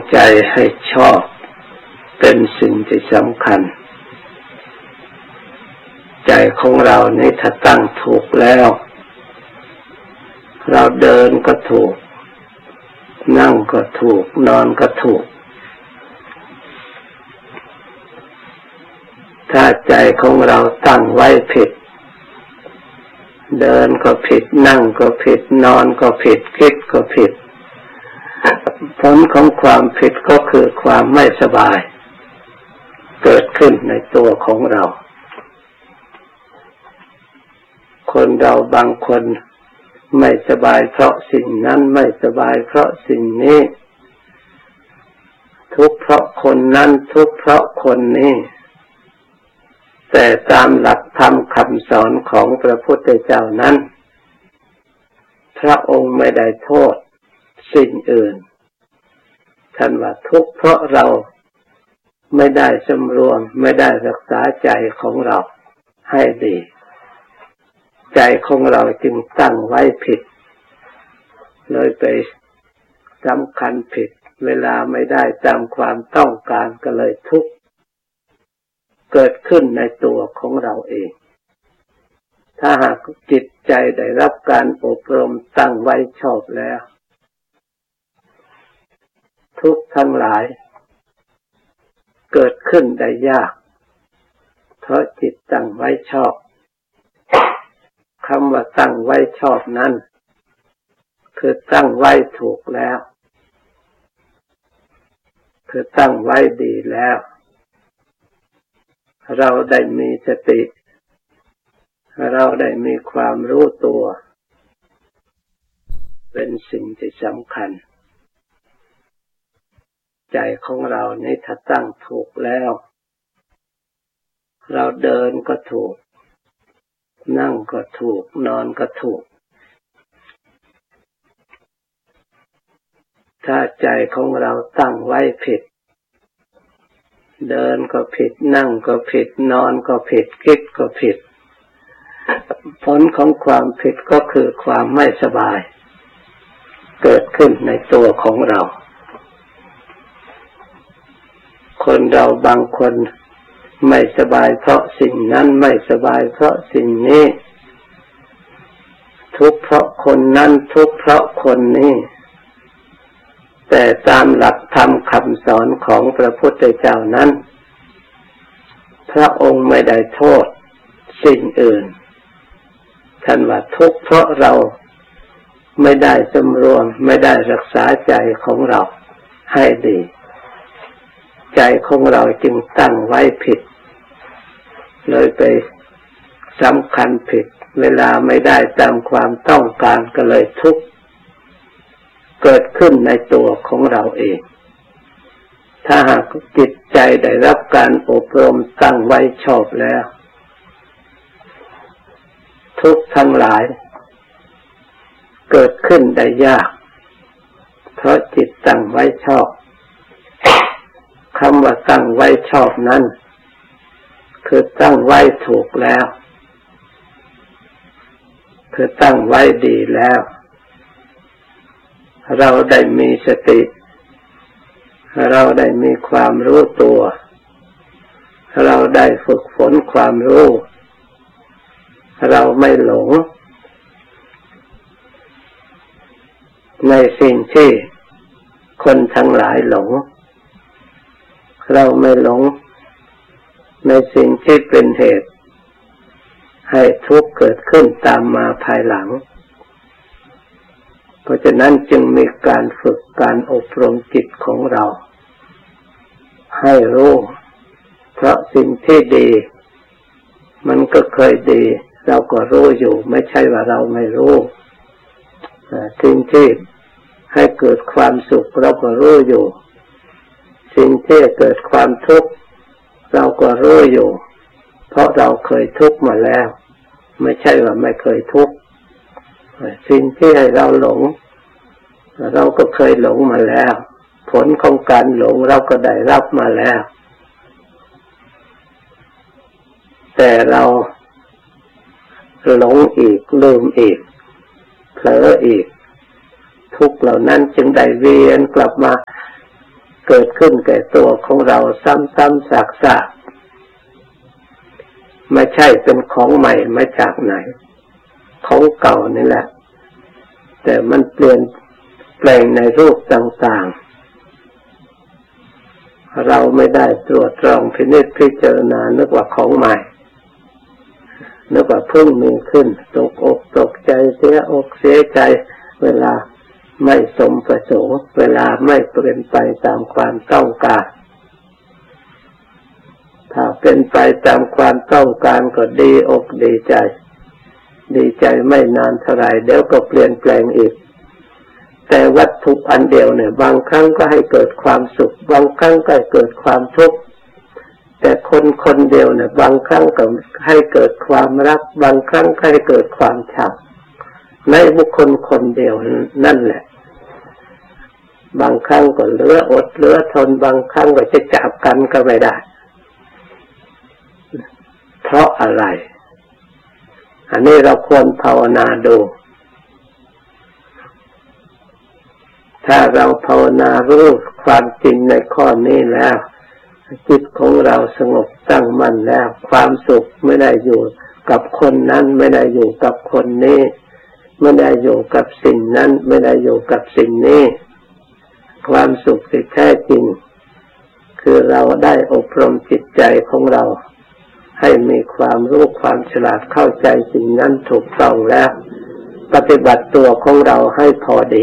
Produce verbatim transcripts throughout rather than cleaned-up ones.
ใจให้ชอบเป็นสิ่งที่สำคัญใจของเรานี่ถ้าตั้งถูกแล้วเราเดินก็ถูกนั่งก็ถูกนอนก็ถูกถ้าใจของเราตั้งไว้ผิดเดินก็ผิดนั่งก็ผิดนอนก็ผิดคิดก็ผิดผลของความผิดก็คือความไม่สบายเกิดขึ้นในตัวของเราคนเราบางคนไม่สบายเพราะสิ่งนั้นไม่สบายเพราะสิ่งนี้ทุกข์เพราะคนนั้นทุกข์เพราะคนนี้แต่ตามหลักธรรมคำสอนของพระพุทธเจ้านั้นพระองค์ไม่ได้โทษสิ่งอื่นท่านว่าทุกข์เพราะเราไม่ได้สำรวมไม่ได้รักษาใจของเราให้ดีใจของเราจึงตั้งไว้ผิดเลยไปสำคัญผิดเวลาไม่ได้ตามความต้องการก็เลยทุกข์เกิดขึ้นในตัวของเราเองถ้าหากจิตใจได้รับการอบรมตั้งไว้ชอบแล้วทุกข์ทั้งหลายเกิดขึ้นได้ยากเพราะจิตตั้งไว้ชอบคำว่าตั้งไว้ชอบนั้นคือตั้งไว้ถูกแล้วคือตั้งไว้ดีแล้วเราได้มีสติเราได้มีความรู้ตัวเป็นสิ่งที่สำคัญใจของเรานี่ถ้าตั้งถูกแล้วเราเดินก็ถูกนั่งก็ถูกนอนก็ถูกถ้าใจของเราตั้งไว้ผิดเดินก็ผิดนั่งก็ผิดนอนก็ผิดคิดก็ผิดผลของความผิดก็คือความไม่สบายเกิดขึ้นในตัวของเราคนเราบางคนไม่สบายเพราะสิ่งนั้นไม่สบายเพราะสิ่งนี้ทุกข์เพราะคนนั้นทุกข์เพราะคนนี้แต่ตามหลักธรรมคำสอนของพระพุทธเจ้านั้นพระองค์ไม่ได้โทษสิ่งอื่นท่านว่าทุกข์เพราะเราไม่ได้สำรวมไม่ได้รักษาใจของเราให้ดีใจของเราจึงตั้งไว้ผิดเลยไปสำคัญผิดเวลาไม่ได้ตามความต้องการก็เลยทุกข์เกิดขึ้นในตัวของเราเองถ้าหากจิตใจได้รับการอบรมตั้งไว้ชอบแล้วทุกข์ทั้งหลายเกิดขึ้นได้ยากเพราะจิตตั้งไว้ชอบคำว่าตั้งไว้ชอบนั้นคือตั้งไว้ถูกแล้วคือตั้งไว้ดีแล้วเราได้มีสติเราได้มีความรู้ตัวเราได้ฝึกฝนความรู้เราไม่หลงในสิ่งที่คนทั้งหลายหลงเราไม่หลงในสิ่งที่เป็นเหตุให้ทุกข์เกิดขึ้นตามมาภายหลังเพราะฉะนั้นจึงมีการฝึกการอบรมจิตของเราให้รู้เพราะสิ่งที่ดีมันก็เคยดีเราก็รู้อยู่ไม่ใช่ว่าเราไม่รู้สิ่งที่ให้เกิดความสุขเราก็รู้อยู่สิ่งที่เกิดความทุกข์เราก็รู้อยู่เพราะเราเคยทุกข์มาแล้วไม่ใช่ว่าไม่เคยทุกข์สิ่งที่ให้เราหลงเราก็เคยหลงมาแล้วผลของการหลงเราก็ได้รับมาแล้วแต่เราหลงอีกลืมอีกเผลออีกทุกข์เหล่านั้นจึงได้เวียนกลับมาเกิดขึ้นแก่ตัวของเราซ้ำๆซากๆไม่ใช่เป็นของใหม่มาจากไหนของเก่านี่แหละแต่มันเปลี่ยนแปลงในรูปต่างๆเราไม่ได้ตรวจตรองพินิจพิจารณานึกว่าของใหม่นึกว่าเพิ่งมีขึ้นตกอกตกใจเสียอกเสียใจเวลาไม่สมประสงค์เวลาไม่เป็นไปตามความต้องการถ้าเป็นไปตามความต้องการก็ดีอกดีใจดีใจไม่นานเท่าไรเดี๋ยวก็เปลี่ยนแปลงอีกแต่วัตถุอันเดียวเนี่ยบางครั้งก็ให้เกิดความสุขบางครั้งก็ให้เกิดความทุกข์แต่คนคนเดียวเนี่ยบางครั้งก็ให้เกิดความรักบางครั้งก็ให้เกิดความชังในบุคคลคนเดียวนั่นแหละบางครั้งก็เหลืออดเหลือทนบางครั้งก็จะจับกันก็ไม่ได้เพราะอะไรอันนี้เราควรภาวนาดูถ้าเราภาวนารู้ความจริงในข้อนี้แล้วจิตของเราสงบตั้งมั่นแล้วความสุขไม่ได้อยู่กับคนนั้นไม่ได้อยู่กับคนนี้ไม่ได้อยู่กับสิ่งนั้นไม่ได้อยู่กับสิ่งนี้ความสุขที่แท้จริงคือเราได้อบรมจิตใจของเราให้มีความรู้ความฉลาดเข้าใจสิ่งนั้นถูกต้องแล้วปฏิบัติตัวของเราให้พอดี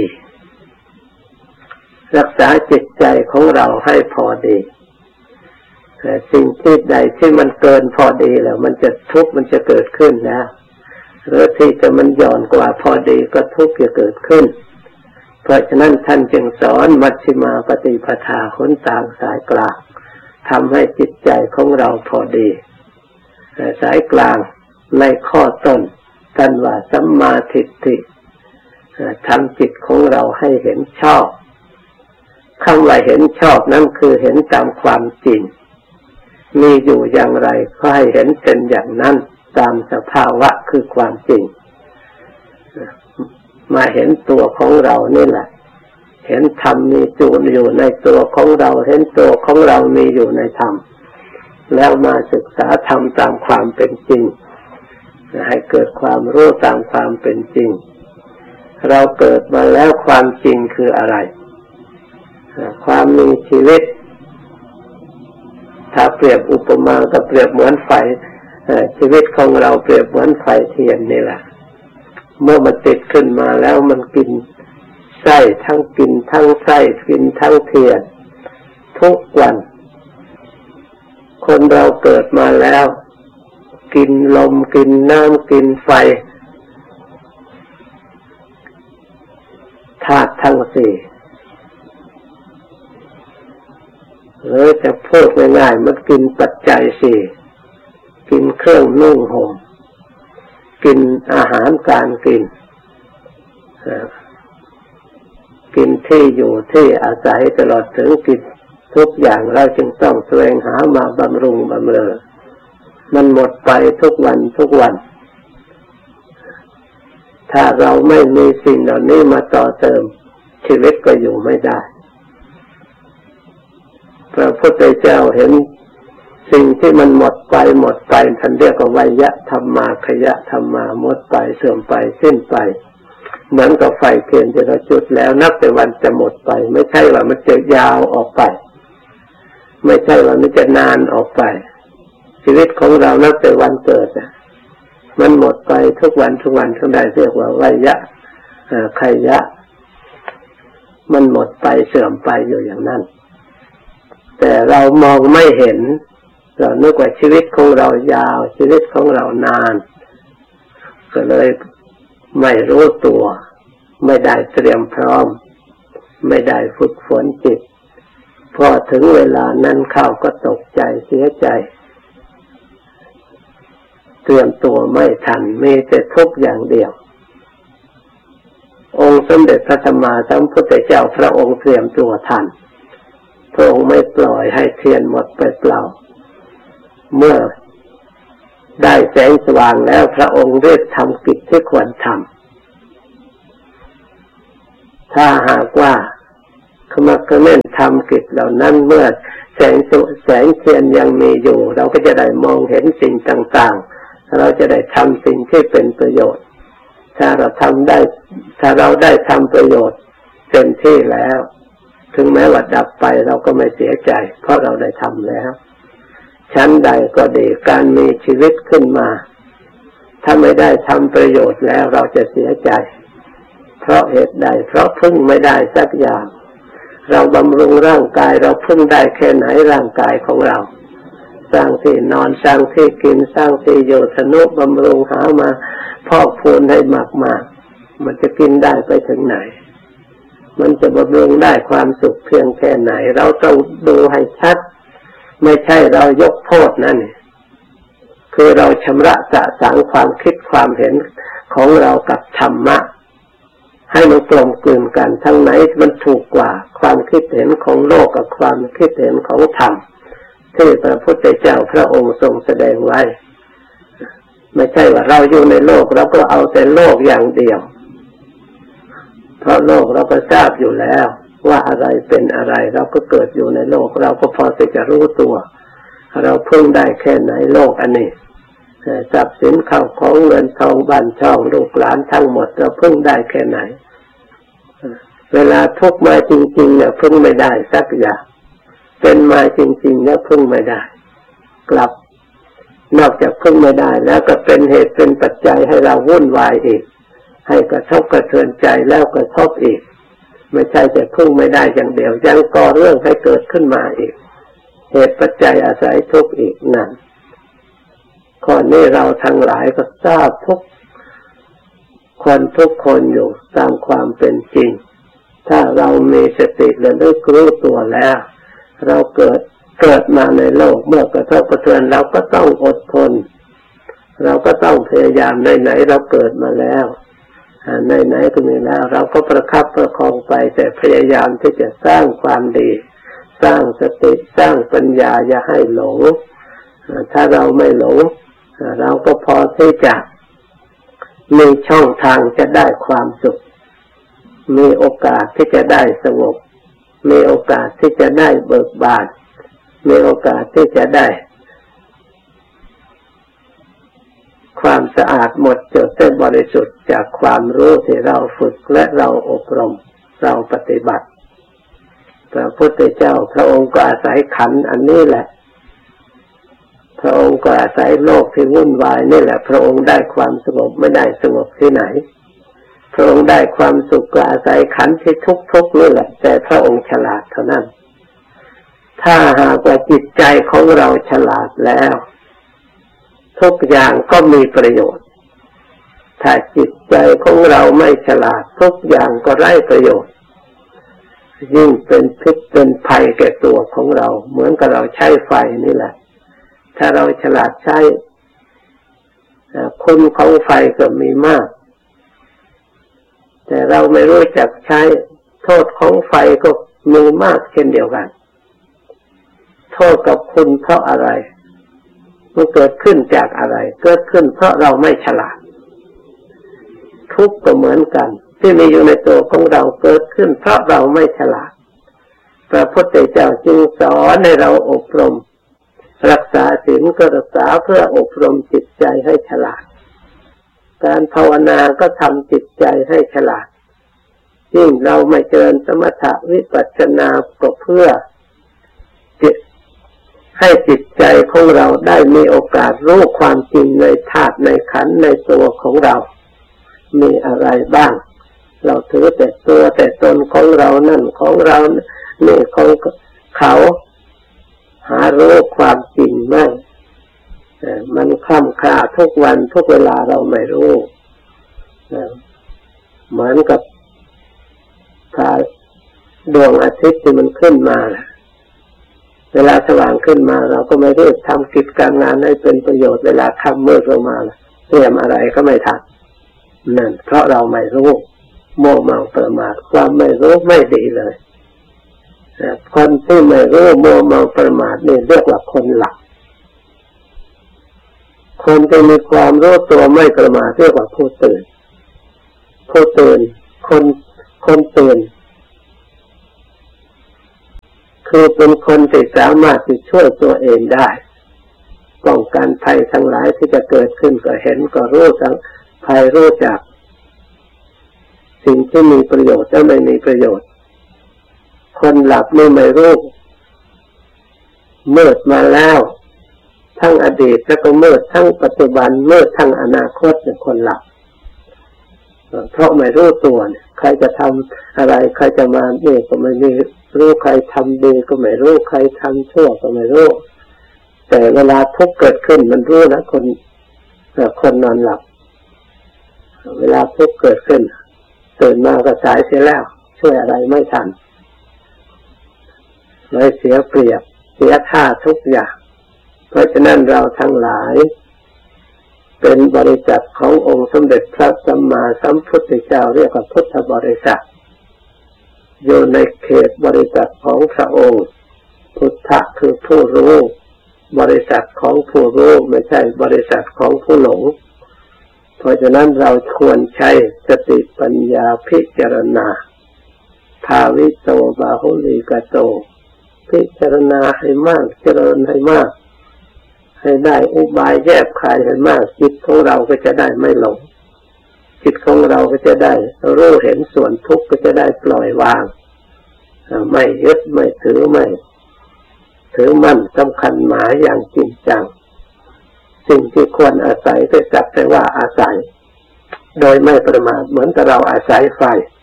รักษาจิตใจของเราให้พอดีแต่สิ่งที่ใดที่มันเกินพอดีแล้วมันจะทุกข์มันจะเกิดขึ้นแล้วหรือที่จะมันหย่อนกว่าพอดีก็ทุกข์จะเกิดขึ้นเพราะฉะนั้นท่านจึงสอนมัชฌิมาปฏิปทาหนทางสายกลางทำให้จิตใจของเราพอดีสายกลางในข้อต้นท่านว่าสัมมาทิฏฐิทำจิตของเราให้เห็นชอบคำว่าเห็นชอบนั่นคือเห็นตามความจริงมีอยู่อย่างไรก็ให้เห็นเป็นอย่างนั้นตามสภาวะคือความจริงมาเห็นตัวของเรานี่แหละเห็นธรรมมีจุอยู่ในตัวของเราเห็นตัวของเรามีอยู่ในธรรมแล้วมาศึกษาธรรมตามความเป็นจริงให้เกิดความรู้ตามความเป็นจริงเราเกิดมาแล้วความจริงคืออะไรความมีชีวิตถ้าเปรียบอุปมาก็เปรียบเหมือนไฟชีวิตของเราเปรียบเหมือนไฟเทียนนี่แหละเมื่อมันติดขึ้นมาแล้วมันกินไส้ทั้งกินทั้งไส้กินทั้งเทียนทุกวันคนเราเกิดมาแล้วกินลมกินน้ำกินไฟธาตุทั้งสี่หรือจะพูดง่ายๆมันกินปัจจัยสี่กินเครื่องนุ่งห่มกินอาหารการกินกินที่อยู่ที่อาศัยตลอดถึงกินทุกอย่างเราจึงต้องแสวงหามาบำรุงบำเรอมันหมดไปทุกวันทุกวันถ้าเราไม่มีสิ่งเหล่านี้มาต่อเติมชีวิตก็อยู่ไม่ได้พระพุทธเจ้าเห็นสิ่งที่มันหมดไปหมดไปท่านเรียกว่าไวยะธรรมาขยะธรรมาหมดไปเสื่อมไปสิ้นไปเหมือนกับไฟเทียนที่เราจุดแล้วนับแต่วันจะหมดไปไม่ใช่ว่ามันจะยาวออกไปไม่ใช่ว่ามันจะนานออกไปชีวิตของเรานับแต่วันเกิดนะมันหมดไปทุกวันทุกวันทุกใดเรียกว่าไวยะขยะมันหมดไปเสื่อมไปอยู่อย่างนั้นแต่เรามองไม่เห็นเรานึกว่าชีวิตของเรายาวชีวิตของเรานานก็เลยไม่รู้ตัวไม่ได้เตรียมพร้อมไม่ได้ฝึกฝนจิตพอถึงเวลานั้นเข้าก็ตกใจเสียใจเตรียมตัวไม่ทันมีแต่ทุกข์อย่างเดียวองค์สมเด็จพระสัมมาสัมพุทธเจ้าพระองค์เตรียมตัวทันพระองค์ไม่ปล่อยให้เทียนหมดไปเปล่าเมื่อได้แสงสว่างแล้วพระองค์รีบทำกิจที่ควรทำถ้าหากว่าขมักเขม้นทำกิจเหล่านั้นเมื่อแสงสุแสงเทียนยังมีอยู่เราก็จะได้มองเห็นสิ่งต่างๆเราจะได้ทำสิ่งที่เป็นประโยชน์ถ้าเราทำได้ถ้าเราได้ทำประโยชน์เต็มที่แล้วถึงแม้ว่าดับไปเราก็ไม่เสียใจเพราะเราได้ทำแล้วชั้นใดก็ดีการมีชีวิตขึ้นมาถ้าไม่ได้ทำประโยชน์แล้วเราจะเสียใจเพราะเหตุใดเพราะพึ่งไม่ได้สักอย่างเราบำรุงร่างกายเราพึ่งได้แค่ไหนร่างกายของเราสร้างที่นอนสร้างที่กินสร้างที่อยู่ทนุบำรุงหามาพอกพูนให้มากๆมันจะกินได้ไปถึงไหนมันจะบำรุงได้ความสุขเพียงแค่ไหนเราต้องดูให้ชัดไม่ใช่เรายกโทษนั่นคือเราชำระสะสางความคิดความเห็นของเรากับธรรมะให้มันกลมกลืนกันทั้งไหนมันถูกกว่าความคิดเห็นของโลกกับความคิดเห็นของธรรมที่พระพุทธเจ้าพระองค์ทรงแสดงไว้ไม่ใช่ว่าเราอยู่ในโลกเราก็เอาแต่โลกอย่างเดียวเพราะโลกเราก็ทราบอยู่แล้วว่าอะไรเป็นอะไรเราก็เกิดอยู่ในโลกเราก็พอที่จะรู้ตัวเราพึ่งได้แค่ไหนโลกอันนี้ทรัพย์สินข้าวของเงินทองบ้านช่องลูกหลานทั้งหมดเราพึ่งได้แค่ไหนเวลาทุกข์มาจริงๆเนี่ยพึ่งไม่ได้สักอย่างเป็นมาจริงๆเนี่ยพึ่งไม่ได้กลับนอกจากพึ่งไม่ได้แล้วก็เป็นเหตุเป็นปัจจัยให้เราวุ่นวายอีกให้กระทบกระเทือนใจแล้วกระทบอีกไม่ใช่แต่พึ่งไม่ได้อย่างเดียวยังก่อเรื่องให้เกิดขึ้นมาอีกเหตุปัจจัยอาศัยทุกข์อีกนั่นข้อนี้เราทั้งหลายก็ทราบทุกคนทุกคนอยู่ตามความเป็นจริงถ้าเรามีสติและรู้ตัวแล้วเราเกิดเกิดมาในโลกเมื่อกระทบกระเทือนเราก็ต้องอดทนเราก็ต้องพยายามไหนๆเราเกิดมาแล้วไหนๆก็มีแล้วเราก็ประคับประคองไปแต่พยายามที่จะสร้างความดีสร้างสติสร้างปัญญาอย่าให้หลงถ้าเราไม่หลงเราก็พอที่จะมีช่องทางจะได้ความสุขมีโอกาสที่จะได้สงบมีโอกาสที่จะได้เบิกบานมีโอกาสที่จะได้ความสะอาดหมดจดเป็นบริสุทธิ์จากความรู้ที่เราฝึกและเราอบรมเราปฏิบัติพระพุทธเจ้าพระองค์ก็อาศัยขันธ์อันนี้แหละพระองค์ก็อาศัยโลกที่วุ่นวายนี่แหละพระองค์ได้ความสงบไม่ได้สงบที่ไหนพระองค์ได้ความสุขก็อาศัยขันธ์ที่ทุกข์ๆนี่แหละแต่พระองค์ฉลาดเท่านั้นถ้าหากว่าจิตใจของเราฉลาดแล้วทุกอย่างก็มีประโยชน์ถ้าจิตใจของเราไม่ฉลาดทุกอย่างก็ไร้ประโยชน์ยิ่งเป็นพิษเป็นภัยแก่ตัวของเราเหมือนกับเราใช้ไฟนี่แหละถ้าเราฉลาดใช้คุณของไฟก็มีมากแต่เราไม่รู้จักใช้โทษของไฟก็มีมากเช่นเดียวกันโทษกับคุณเพราะอะไรมันเกิดขึ้นจากอะไรเกิดขึ้นเพราะเราไม่ฉลาดทุกข์ก็เหมือนกันที่มีอยู่ในตัวของเราเกิดขึ้นเพราะเราไม่ฉลาดพระพุทธเจ้าจึงสอนให้เราอบรมรักษาศีลก็รักษาเพื่ออบรมจิตใจให้ฉลาดการภาวนาก็ทำจิตใจให้ฉลาดยิ่งเราไม่เจริญสมถะวิปัสสนาก็เพื่อให้จิตใจของเราได้มีโอกาสรู้ความจริงในธาตุในขันธ์ในตัวของเรามีอะไรบ้างเราถือแต่ตัวแต่ตนของเรานั่นของเรานี่ของเขาหารู้ความจริงไม่มันคล่ำคลาทุกวันทุกเวลาเราไม่รู้เหมือนกับถ้าดวงอาทิตย์ที่มันขึ้นมาเวลาสว่างขึ้นมาเราก็ไม่รีบทำกิจการงานให้เป็นประโยชน์เวลาค่ำมืดลงมาเตรียมอะไรก็ไม่ทันนั่นเพราะเราไม่รู้โมเมาประมาทความไม่รู้ไม่ดีเลยคนที่ไม่รู้โมเมาประมาทนี่เรียกว่าคนหลับคนที่มีความรู้ตัวไม่ประมาทเรียกว่าผู้ตื่นผู้ตื่นคนคนตื่นคือเป็นคนที่สามารถที่ช่วยตัวเองได้ป้องกันภัยทั้งหลายที่จะเกิดขึ้นก็เห็นก็รู้ทั้งภัยรู้จักสิ่งที่มีประโยชน์และไม่มีประโยชน์คนหลับนี่ไม่รู้มืดมาแล้วทั้งอดีตแล้วก็มืดทั้งปัจจุบันมืดทั้งอนาคตเนี่ยคนหลับเพราะไม่รู้ตัวเนี่ยใครจะทำอะไรใครจะมาเนี่ยก็ไม่รู้ใครทำดีก็ไม่รู้ใครทำชั่วก็ไม่รู้แต่เวลาทุกข์เกิดขึ้นมันรู้นะคนคนนอนหลับเวลาทุกข์เกิดขึ้นตื่นมาก็สายเสียแล้วช่วยอะไรไม่ทันเลยเสียเปรียบเสียท่าทุกอย่างเพราะฉะนั้นเราทั้งหลายเป็นบริษัทขององค์สมเด็จพระสัมมาสัมพุทธเจ้าเรียกว่าพุทธบริษัทอยู่ในเขตบริษัทของพระองค์พุทธะคือผู้รู้บริษัทของผู้รู้ไม่ใช่บริษัทของผู้หลงเพราะฉะนั้นเราควรใช้สติปัญญาพิจารณาภาวิโตบาหุลิกโตพิจารณาให้มากเจริญให้มากให้ได้อุบายแยบคายให้มากจิตของเราก็จะได้ไม่หลงจิตของเราก็จะได้รู้เห็นส่วนทุกข์ก็จะได้ปล่อยวางไม่ยึดไม่ถือไม่ถือมั่นสำคัญหมายอย่างจริงจังสิ่งที่ควรอาศัยก็จับแต่ว่าอาศัยโดยไม่ประมาทเหมือนกับเราอาศัยไฟ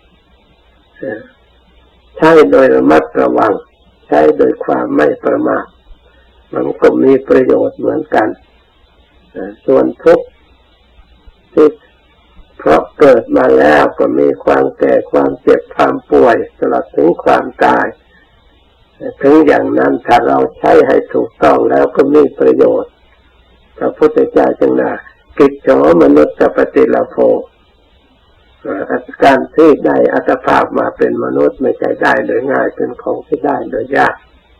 ใช้โดยระมัดระวังใช้โดยความไม่ประมาทมันก็มีประโยชน์เหมือนกันส่วนทุกข์ที่เพราะเกิดมาแล้วก็มีความแก่ความเจ็บความป่วยตลอดถึงความตายถึงอย่างนั้นถ้าเราใช้ให้ถูกต้องแล้วก็มีประโยชน์พระพุทธเจ้าจึงว่ากิจโฉมนุษย์ปฏิลโภการที่ได้อัตภาพมาเป็นมนุษย์ไม่ใช่ได้โดยง่ายเป็นของที่ได้โดยยาก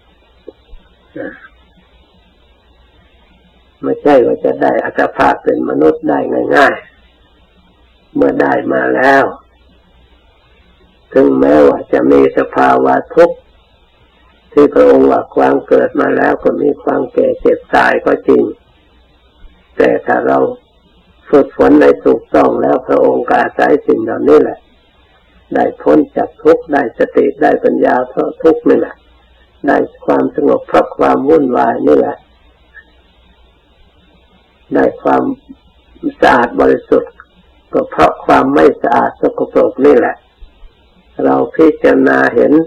ไม่ใช่ว่าจะได้อัตภาพเป็นมนุษย์ได้ง่ายๆเมื่อได้มาแล้วถึงแม้ว่าจะมีสภาวะทุกข์ที่พระองค์ว่าความเกิดมาแล้วก็มีความแก่เจ็บตายก็จริงแต่ถ้าเราฝึกฝนในถูกต้องแล้วพระองค์ก็อาศัยสิ่งเหล่านี้แหละได้พ้นจากทุกข์ได้สติได้ปัญญาเพราะทุกข์นี่แหละได้ความสงบเพราะความวุ่นวายนี่แหละได้ความสะอาดบริสุทธิ์ก็เพราะความไม่สะอาดสกปรกนี่แหละเราพิจารณาเห็น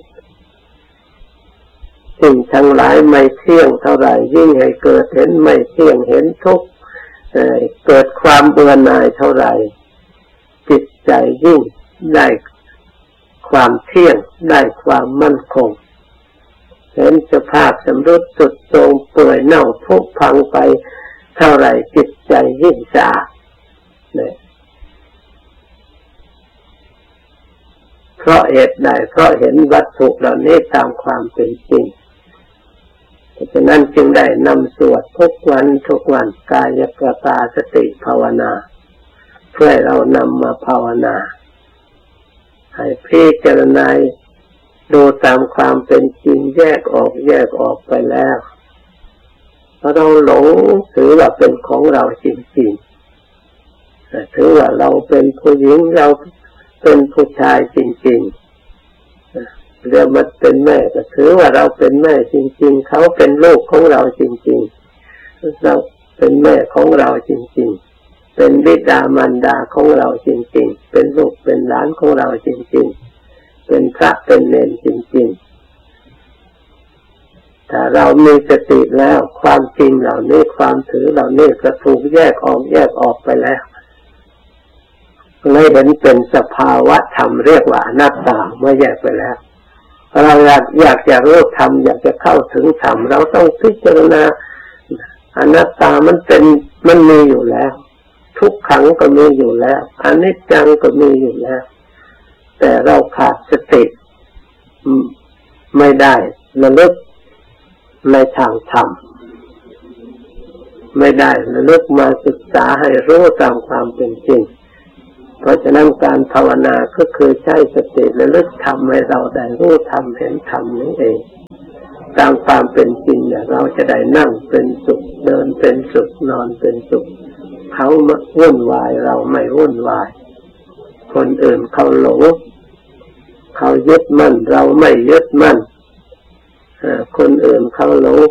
สิ่งทั้งหลายไม่เที่ยงเท่าไหร่ยิ่งให้เกิดเห็นไม่เที่ยงเห็นทุกข์เกิดความเบื่อหน่ายเท่าไหร่จิตใจยิ่งได้ความเที่ยงได้ความมั่นคงเห็นสภาพสำรุดสุดโทรมเปื่อยเน่าผุพังไปเท่าไหร่จิตใจยิ่งสะอาดเนี่ยเพราะเหตุใดเพราะเห็นวัตถุเหล่านี้ตามความเป็นจริงเพราะฉะนั้นจึงได้นำสวดทุกวันทุกวันกายกตาสติภาวนาเพื่อเรานำมาภาวนาให้พิจารณาดูตามความเป็นจริงแยกออกแยกออกไปแล้วเราหลงถือว่าเป็นของเราจริงๆถือว่าเราเป็นผู้หญิงเราเป็นผู้ชายจริงๆเรียกมันเป็นแม่ก็ถือว่าเราเป็นแม่จริงๆเขาเป็นลูกของเราจริงๆเราเป็นแม่ของเราจริงๆเป็นบิดามารดาของเราจริงๆเป็นลูกเป็นหลานของเราจริงๆเป็นพระเป็นเณรจริงๆถ้าเรามีสติแล้วความจริงเหล่านี้ความถือเหล่านี้ก็ถูกแยกออกแยกออกไปแล้วเลยเห็นเป็นสภาวะธรรมเรียกว่าอนัตตาเมื่อแยกไปแล้วเราอยากอยากจะรู้ธรรมอยากจะเข้าถึงธรรมเราต้องพิจารณาอนัตตามันเป็นมันมีอยู่แล้วทุกขังก็มีอยู่แล้วอนิจจังก็มีอยู่แล้วแต่เราขาดสติไม่ได้ระลึกในทางธรรมไม่ได้ระลึกมาศึกษาให้รู้ตามความเป็นจริงเพราะฉะนั้นการภาวนาก็คือใช้สติระลึกธรรมให้เราได้รู้ธรรมเห็นธรรมนี้เองตามความเป็นจริงเนี่ยเราจะได้นั่งเป็นสุขเดินเป็นสุขนอนเป็นสุขเขาวุ่นวายเราไม่วุ่นวายคนอื่นเขาหลงเขายึดมั่นเราไม่ยึดมั่นคนอื่นเขาหลง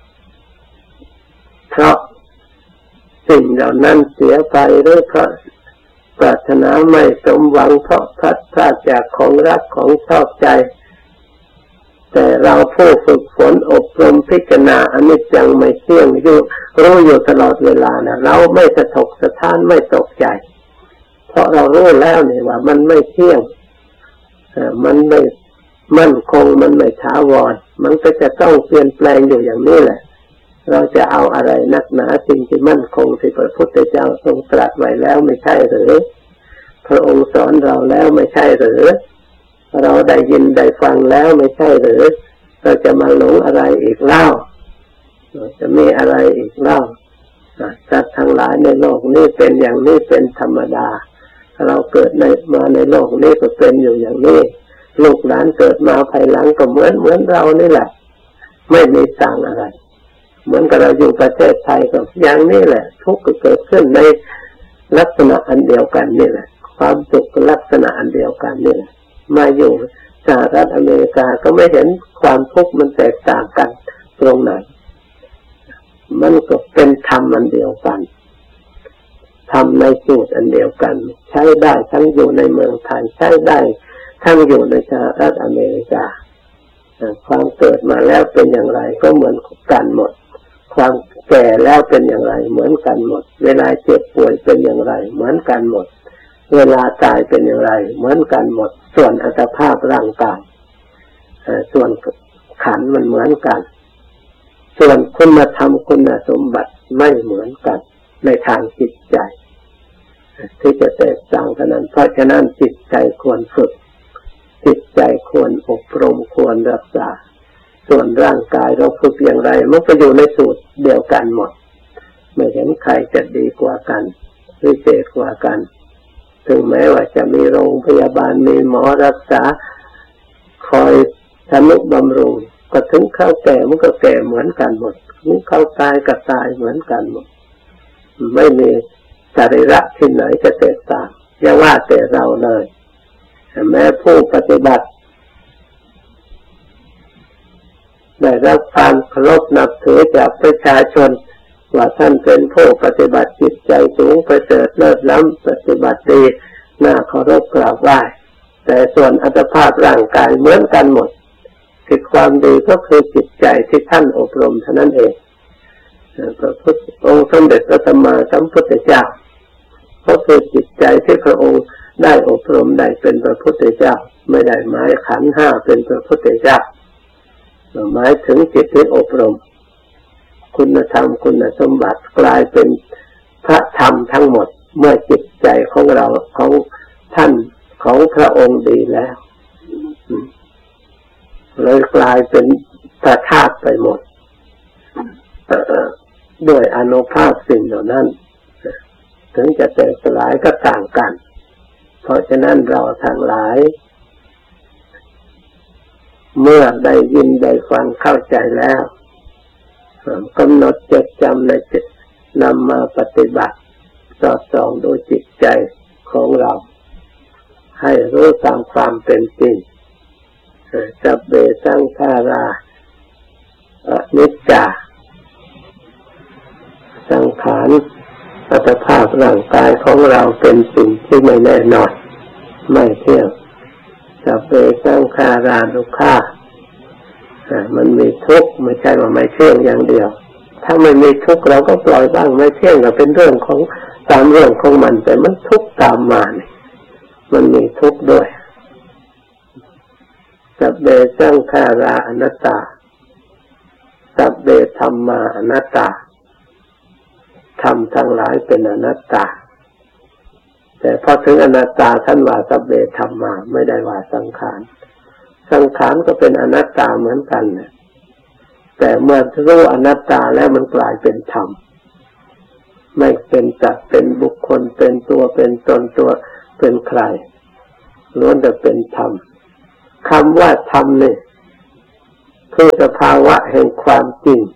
เพราะสิ่งเหล่านั้นเสียไปหรือเพราะปรารถนาไม่สมหวังเพราะพลัดพรากจากของรักของชอบใจแต่เราผู้ฝึกฝนอบรมพิจารณาอนิจจังไม่เที่ยงอยู่รู้อยู่ตลอดเวลานะเราไม่สะทกสะท้านไม่ตกใจเพราะเรารู้แล้วนี่ว่ามันไม่เที่ยงมันไม่มั่นคงมันไม่ถาวรมันก็จะต้องเปลี่ยนแปลงอยู่อย่างนี้แหละเราจะเอาอะไรนักหนาสิ่งที่มั่นคงที่พระพุทธเจ้าทรงตรัสไว้แล้วไม่ใช่หรือพระองค์สอนเราแล้วไม่ใช่หรือเราได้ยินได้ฟังแล้วไม่ใช่หรือเราจะมาหลงอะไรอีกเล่าจะมีอะไรอีกเล่าสัตว์ทั้งหลายในโลกนี้เป็นอย่างนี้เป็นธรรมดาเราเกิดในมาในโลกนี้ก็เป็นอยู่อย่างนี้ลูกหลานเกิดมาภายหลังก็เหมือนเหมือนเรานี่แหละไม่มีต่างอะไรเหมือนกับเราอยู่ประเทศไทยก็อย่างนี้แหละทุกข์ก็เกิดขึ้นในลักษณะอันเดียวกันนี่แหละความสุขก็ลักษณะอันเดียวกันนี่แหละมาอยู่สหรัฐอเมริกาก็ไม่เห็นความทุกข์มันแตกต่างกันตรงไหนมันก็เป็นธรรมอันเดียวกันธรรมในสูตรอันเดียวกันใช้ได้ทั้งอยู่ในเมืองไทยใช้ได้ทั้งอยู่ในสหรัฐอเมริกาความเกิดมาแล้วเป็นอย่างไรก็เหมือนกันหมดความแก่แล้วเป็นอย่างไรเหมือนกันหมดเวลาเจ็บป่วยเป็นอย่างไรเหมือนกันหมดเวลาตายเป็นอย่างไรเหมือนกันหมดส่วนอัตภาพร่างกายส่วนขันธ์มันเหมือนกันส่วนคุณธรรมคุณสมบัติไม่เหมือนกันในทางจิตใจที่จะแตกต่างกันนั้นเพราะฉะนั้นจิตใจควรฝึกจิตใจควรอบรมควรรักษาส่วนร่างกายเราฝึกอย่างไรมันก็อยู่ในสูตรเดียวกันหมดไม่เห็นใครจะดีกว่ากันพิเศษกว่ากันถึงแม้ว่าจะมีโรงพยาบาลมีหมอรักษาคอยทนุบำรุงก็ถึงเข้าแก่มันก็แก่เหมือนกันหมดถึงเข้าตายก็ตายเหมือนกันหมดไม่มีสรีระที่ไหนจะแตกต่างอย่าว่าแต่เราเลยแม้ผู้ปฏิบัติได้รับความเคารพนับถือจากประชาชนว่าท่านเป็นผู้ปฏิบัติจิตใจสูงประเสริฐเลิศล้ำปฏิบัติดีน่าเคารพกราบไหว้แต่ส่วนอัตภาพร่างกายเหมือนกันหมดที่ความดีก็คือจิตใจที่ท่านอบรมเท่านั้นเองพระพุทธองค์สมเด็จพระสัมมาสัมพุทธเจ้าก็คือจิตใจที่พระองค์ได้อบรมได้เป็นพระพุทธเจ้าไม่ได้หมายขันธ์ห้าเป็นพระพุทธเจ้าหมายถึงจิตที่อบรมคุณธรรมคุณสมบัติกลายเป็นพระธรรมทั้งหมดเมื่อจิตใจของเราของท่านของพระองค์ดีแล้วเลยกลายเป็นพระธาตุไปหมดด้วยอานุภาพสิ่งเหล่านั้นถึงจะแตกสลายก็ต่างกันเพราะฉะนั้นเราทั้งหลายเมื่อได้ยินได้ฟังเข้าใจแล้วกำหนดจดจำในจิตนำมาปฏิบัติสอดส่องดูจิตใจของเราให้รู้ตามความเป็นจริงสัพเพสังขาราอนิจจาสังขารอัตภาพร่างกายของเราเป็นสิ่งที่ไม่แน่นอนไม่เที่ยงสัพเพสังขาราทุกขามันมีทุกข์ไม่ใช่ว่าไม่เที่ยงอย่างเดียวถ้าไม่มีทุกข์เราก็ปล่อยบ้างไม่เที่ยงก็เป็นเรื่องของตามเรื่องของมันแต่มันทุกข์ตามมาเนี่ยมันมีทุกข์ด้วยสัพเพสังขาราอนัตตาสัพเพธัมมาอนัตตาธรรมทั้งหลายเป็นอนัตตาแต่พอถึงอนัตตาท่านว่าสัพเพธัมมาไม่ได้ว่าสังขารสังขารก็เป็นอนัตตาเหมือนกันนะแต่เมื่อรู้อนัตตาแล้วมันกลายเป็นธรรมไม่เป็นจักเป็นบุคคลเป็นตัวเป็นตนตัวเป็นใครล้วนแต่เป็นธรรมคำว่าธรรมนี่พคือสภาวะแห่งความจริง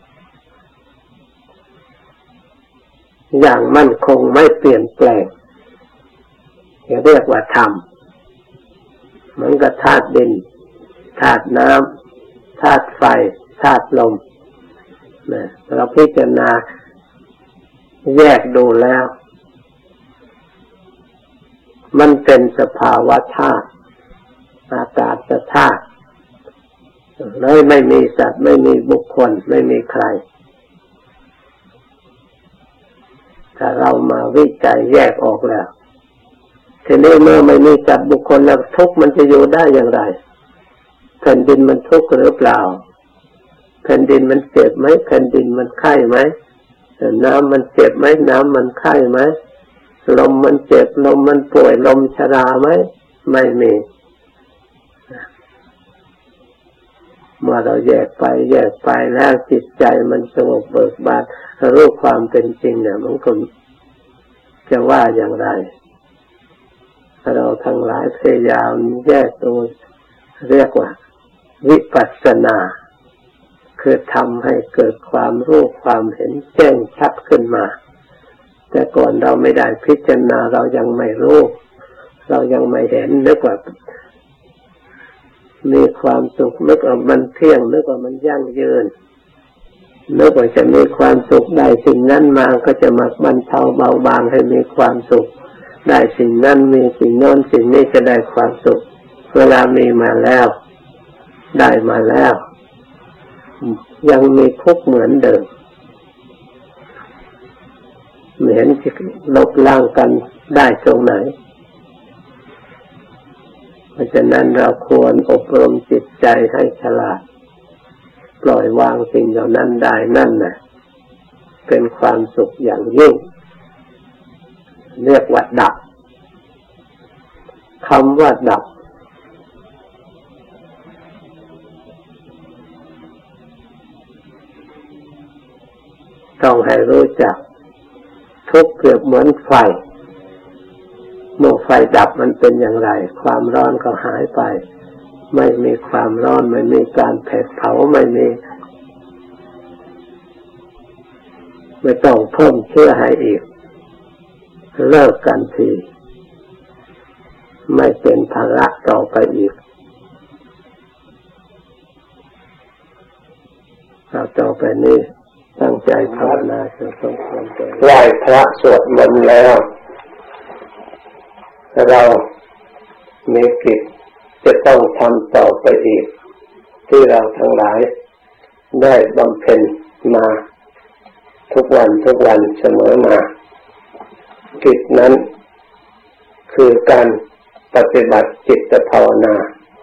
อย่างมั่นคงไม่เปลี่ยนแปลงเรียกว่าธรรมเหมือนกับธาตุดินธาตุน้ำธาตุไฟธาตุลมนะเราพิจารณาแยกดูแล้วมันเป็นสภาวะธาตุอากาศธาตุเลยไม่มีสัตว์ไม่มีบุคคลไม่มีใครถ้าเรามาวิจัยแยกออกแล้วทีนี้เมื่อไม่มีสัตว์บุคคลแล้วทุกข์มันจะอยู่ได้อย่างไรแผ่นดินมันทุกข์หรือเปล่าแผ่นดินมันเจ็บไหมแผ่นดินมันไข้ไหมน้ำมันเจ็บไหมน้ำมันไข้ไหมลมมันเจ็บลมมันป่วยลมชราไหมไม่มีเมื่อเราแยกไปแยกไปแล้วจิตใจมันสงบเบิกบานรู้ความเป็นจริงเนี่ยมันก็จะว่าอย่างไรเราทั้งหลายพยายามแยกตัวเรียกว่าวิปัสสนาคือทำให้เกิดความรู้ความเห็นแจ้งชัดขึ้นมาแต่ก่อนเราไม่ได้พิจารณาเรายังไม่รู้เรายังไม่เห็นนึกว่ามีความสุขนึกว่ามันเที่ยงนึกว่ามันยั่งยืนนึกว่าจะมีความสุขได้สิ่งนั้นมาก็จะมาบรรเทาเบาบางให้มีความสุขได้สิ่งนั้นมีสิ่งโน้นสิ่งนี้จะได้ความสุขเวลามีมาแล้วได้มาแล้วยังมีทุกข์เหมือนเดิมไม่เห็นจะลบล้างกันได้ตรงไหนเพราะฉะนั้นเราควรอบรมจิตใจให้ฉลาดปล่อยวางสิ่งเหล่านั้นได้นั่นน่ะเป็นความสุขอย่างยิ่งเรียกว่าดับคำว่าดับต้องให้รู้จักทุกข์เปรียบเหมือนไฟเมื่อไฟดับมันเป็นอย่างไรความร้อนก็หายไปไม่มีความร้อนไม่มีการเผาเผาไม่มีไม่ต้องเพิ่มเชื้อให้อีกเลิกกันทีไม่เป็นภาระต่อไปอีกเราต่อไปนี้ตั้งใจภาวนาจะต้องทำใจไหว้พระสวดมนต์แล้วเรามีกิจจะต้องทำต่อไปอีกที่เราทั้งหลายได้บำเพ็ญมาทุกวันทุกวันเสมอมากิจนั้นคือการปฏิบัติจิตภาวนา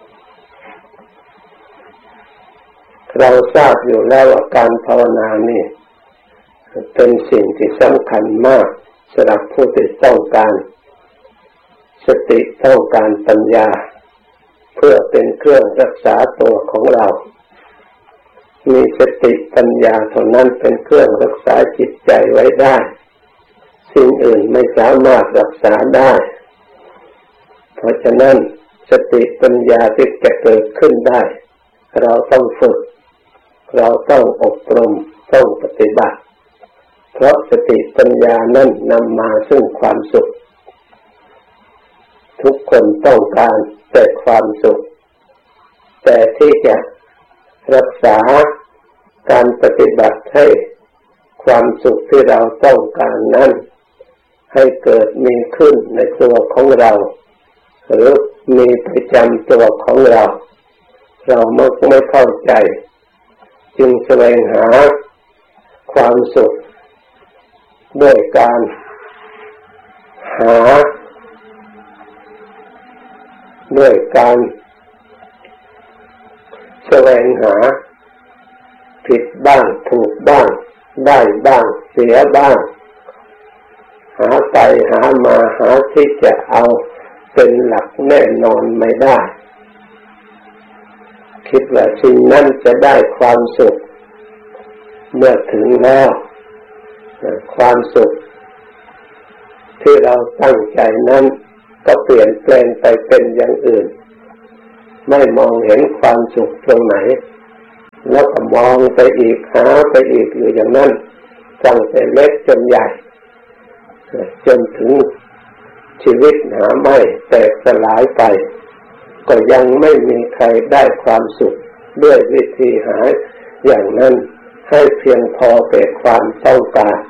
เราทราบอยู่แล้วว่าการภาวนานี่เป็นสิ่งที่สำคัญมากสำหรับผู้ที่ต้องการสติต้องการปัญญาเพื่อเป็นเครื่องรักษาตัวของเรามีสติปัญญาเท่านั้นเป็นเครื่องรักษาจิตใจไว้ได้สิ่งอื่นไม่สามารถรักษาได้เพราะฉะนั้นสติปัญญาที่จะเกิดขึ้นได้เราต้องฝึกเราต้องอบรมต้องปฏิบัติเพราะสติปัญญานั้นนำมาซึ่งความสุขทุกคนต้องการแต่ความสุขแต่ที่จะรักษาการปฏิบัติให้ความสุขที่เราต้องการนั้นให้เกิดมีขึ้นในตัวของเราหรือมีประจำตัวของเราเราไม่ไม่เข้าใจจึงแสวงหาความสุขด้วยการหาด้วยการแสวงหาผิดบ้างถูกบ้างได้บ้างเสียบ้างหาไปหามาหาที่จะเอาเป็นหลักแน่นอนไม่ได้คิดว่าสิ่งนั้นจะได้ความสุขเมื่อถึงแล้วความสุขที่เราตั้งใจนั้นก็เปลี่ยนแปลงไปเป็นอย่างอื่นไม่มองเห็นความสุขตรงไหนแล้วก็มองไปอีกหาไปอีกอยู่อย่างนั้นตั้งแต่เล็กจนใหญ่จนถึงชีวิตหาไม่แตกสลายไปก็ยังไม่มีใครได้ความสุขด้วยวิธีหาอย่างนั้นให้เพียงพอแก่ความต้องการ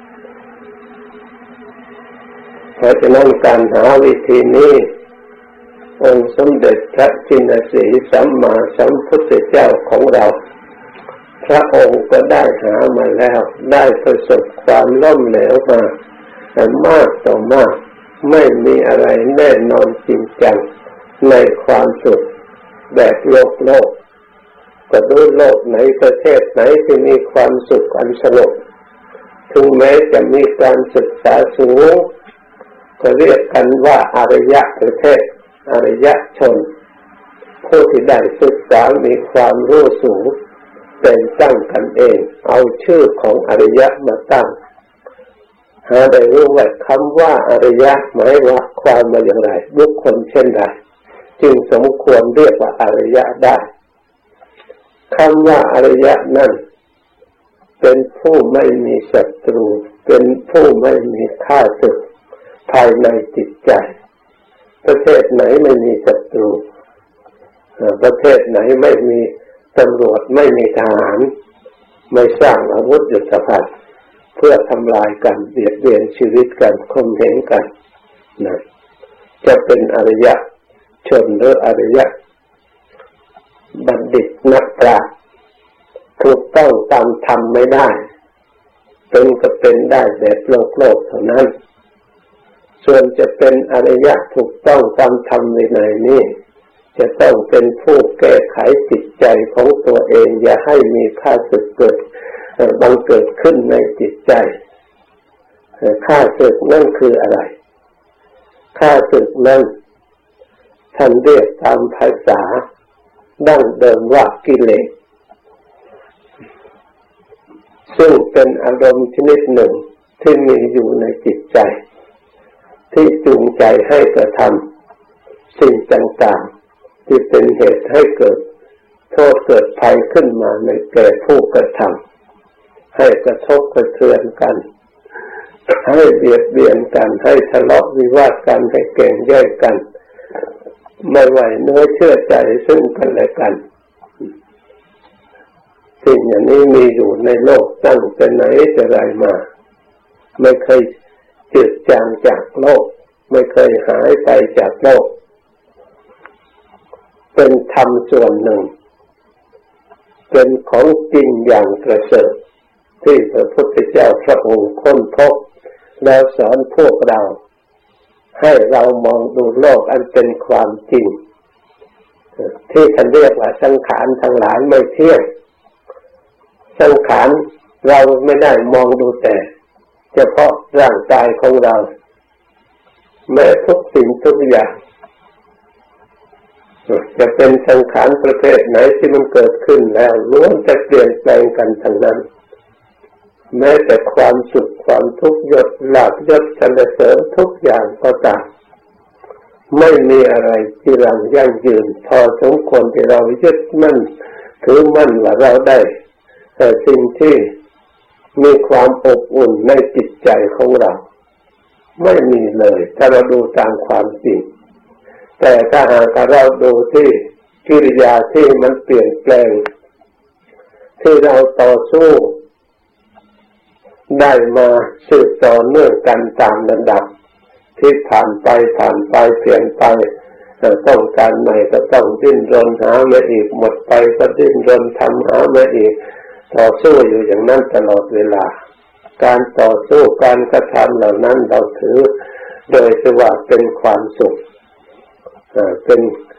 เพราะฉะนั้นการหาวิธีนี้องค์สมเด็จพระจินสีสัมมาสัมพุทธเจ้าของเราพระองค์ก็ได้หามาแล้วได้ประสบความล้มเหลวมาแต่มากต่อมากไม่มีอะไรแน่นอนจริงจังในความสุขแบบโลกโลกก็ดูโลกไหนประเทศไหนที่มีความสุขอันสงบถึงแม้จะมีการศึกษาสูงก็เรียกกันว่าอารยประเทศอารยชนผู้ที่ได้ศึกษามีความรู้สูงเป็นตั้งกันเองเอาชื่อของอารยะมาตั้งหาได้รู้ว่าคำว่าอารยะหมายว่าความมาอย่างไรบุคคลเช่นใดจึงสมควรเรียกว่าอารยะได้คำว่าอารยะนั้นเป็นผู้ไม่มีศัตรูเป็นผู้ไม่มีข้าศึกภายในจิตใจประเทศไหนไม่มีศัตรูประเทศไหนไม่มีตำรวจไม่มีทหารไม่สร้างอาวุธยุทโธภัณฑ์เพื่อทำลายกันเบียดเบียนชีวิตกันข่มเหงกันนะจะเป็นอริยชนหรืออริยบัณฑิตนักปราชญ์ถูกต้องตามธรรมไม่ได้เป็นก็เป็นได้แบบโลกโลกเท่านั้นส่วนจะเป็นอริยะถูกต้องตามธรรมวินัยนี้จะต้องเป็นผู้แก้ไขจิตใจของตัวเองอย่าให้มีข้าศึกเกิดบังเกิดขึ้นในจิตใจข้าศึกนั่นคืออะไรข้าศึกนั้นท่านเรียกตามภาษาดั้งเดิมว่ากิเลสซึ่งเป็นอารมณ์ชนิดหนึ่งที่มีอยู่ในจิตใจที่จูงใจให้กระทำสิ่งต่างๆที่เป็นเหตุให้เกิดโทษเกิดภัยขึ้นมาในแก่ผู้กระทำให้กระทบกระเทือนกันให้เบียดเบียนกันให้ทะเลาะวิวาทกันให้แก่งแย่งกันไม่ไหวเนื้อเชื่อใจซึ่งกันและกันสิ่งอย่างนี้มีอยู่ในโลกตั้งแต่ไหนแต่ไรมาไม่เคยจืดจางจากโลกไม่เคยหายไปจากโลกเป็นธรรมส่วนหนึ่งเป็นของจริงอย่างประเสริฐที่พระพุทธเจ้าพระองค์ค้นพบแล้วสอนพวกเราให้เรามองดูโลกอันเป็นความจริงที่ท่านเรียกว่าสังขารทั้งหลายไม่เที่ยงสังขารเราไม่ได้มองดูแต่เฉพาะร่างกายของเราแม้ทุกสิ่งทุกอย่างจะเป็นสังขารประเภทไหนที่มันเกิดขึ้นแล้วล้วนจะเปลี่ยนแปลงกันทั้งนั้นแม้แต่ความสุขความทุกข์ยศลาภยศสรรเสริญทุกอย่างก็ตามไม่มีอะไรที่รังยั่งยืนพอสมควรที่เรายึดมั่นถือมั่นว่าเราได้แต่สิ่งที่มีความอบอุ่นในจิตใจของเราไม่มีเลยถ้าเราดูตามความจริงแต่ถ้าหากเราดูที่กิริยาที่มันเปลี่ยนแปลงที่เราต่อสู้ได้มาสืบต่อเนื่องกันตามลำดับที่ผ่านไปผ่านไปเปลี่ยนไปต้องการใหม่ก็ต้องดิ้นรนหามาอีกหมดไปก็ดิ้นรนทำหามาอีกต่อสู้อยู่อย่างนั้นตลอดเวลาการต่อสู้การกระทำเหล่านั้นเราถือโดยที่ว่าเป็นความสุขเป็น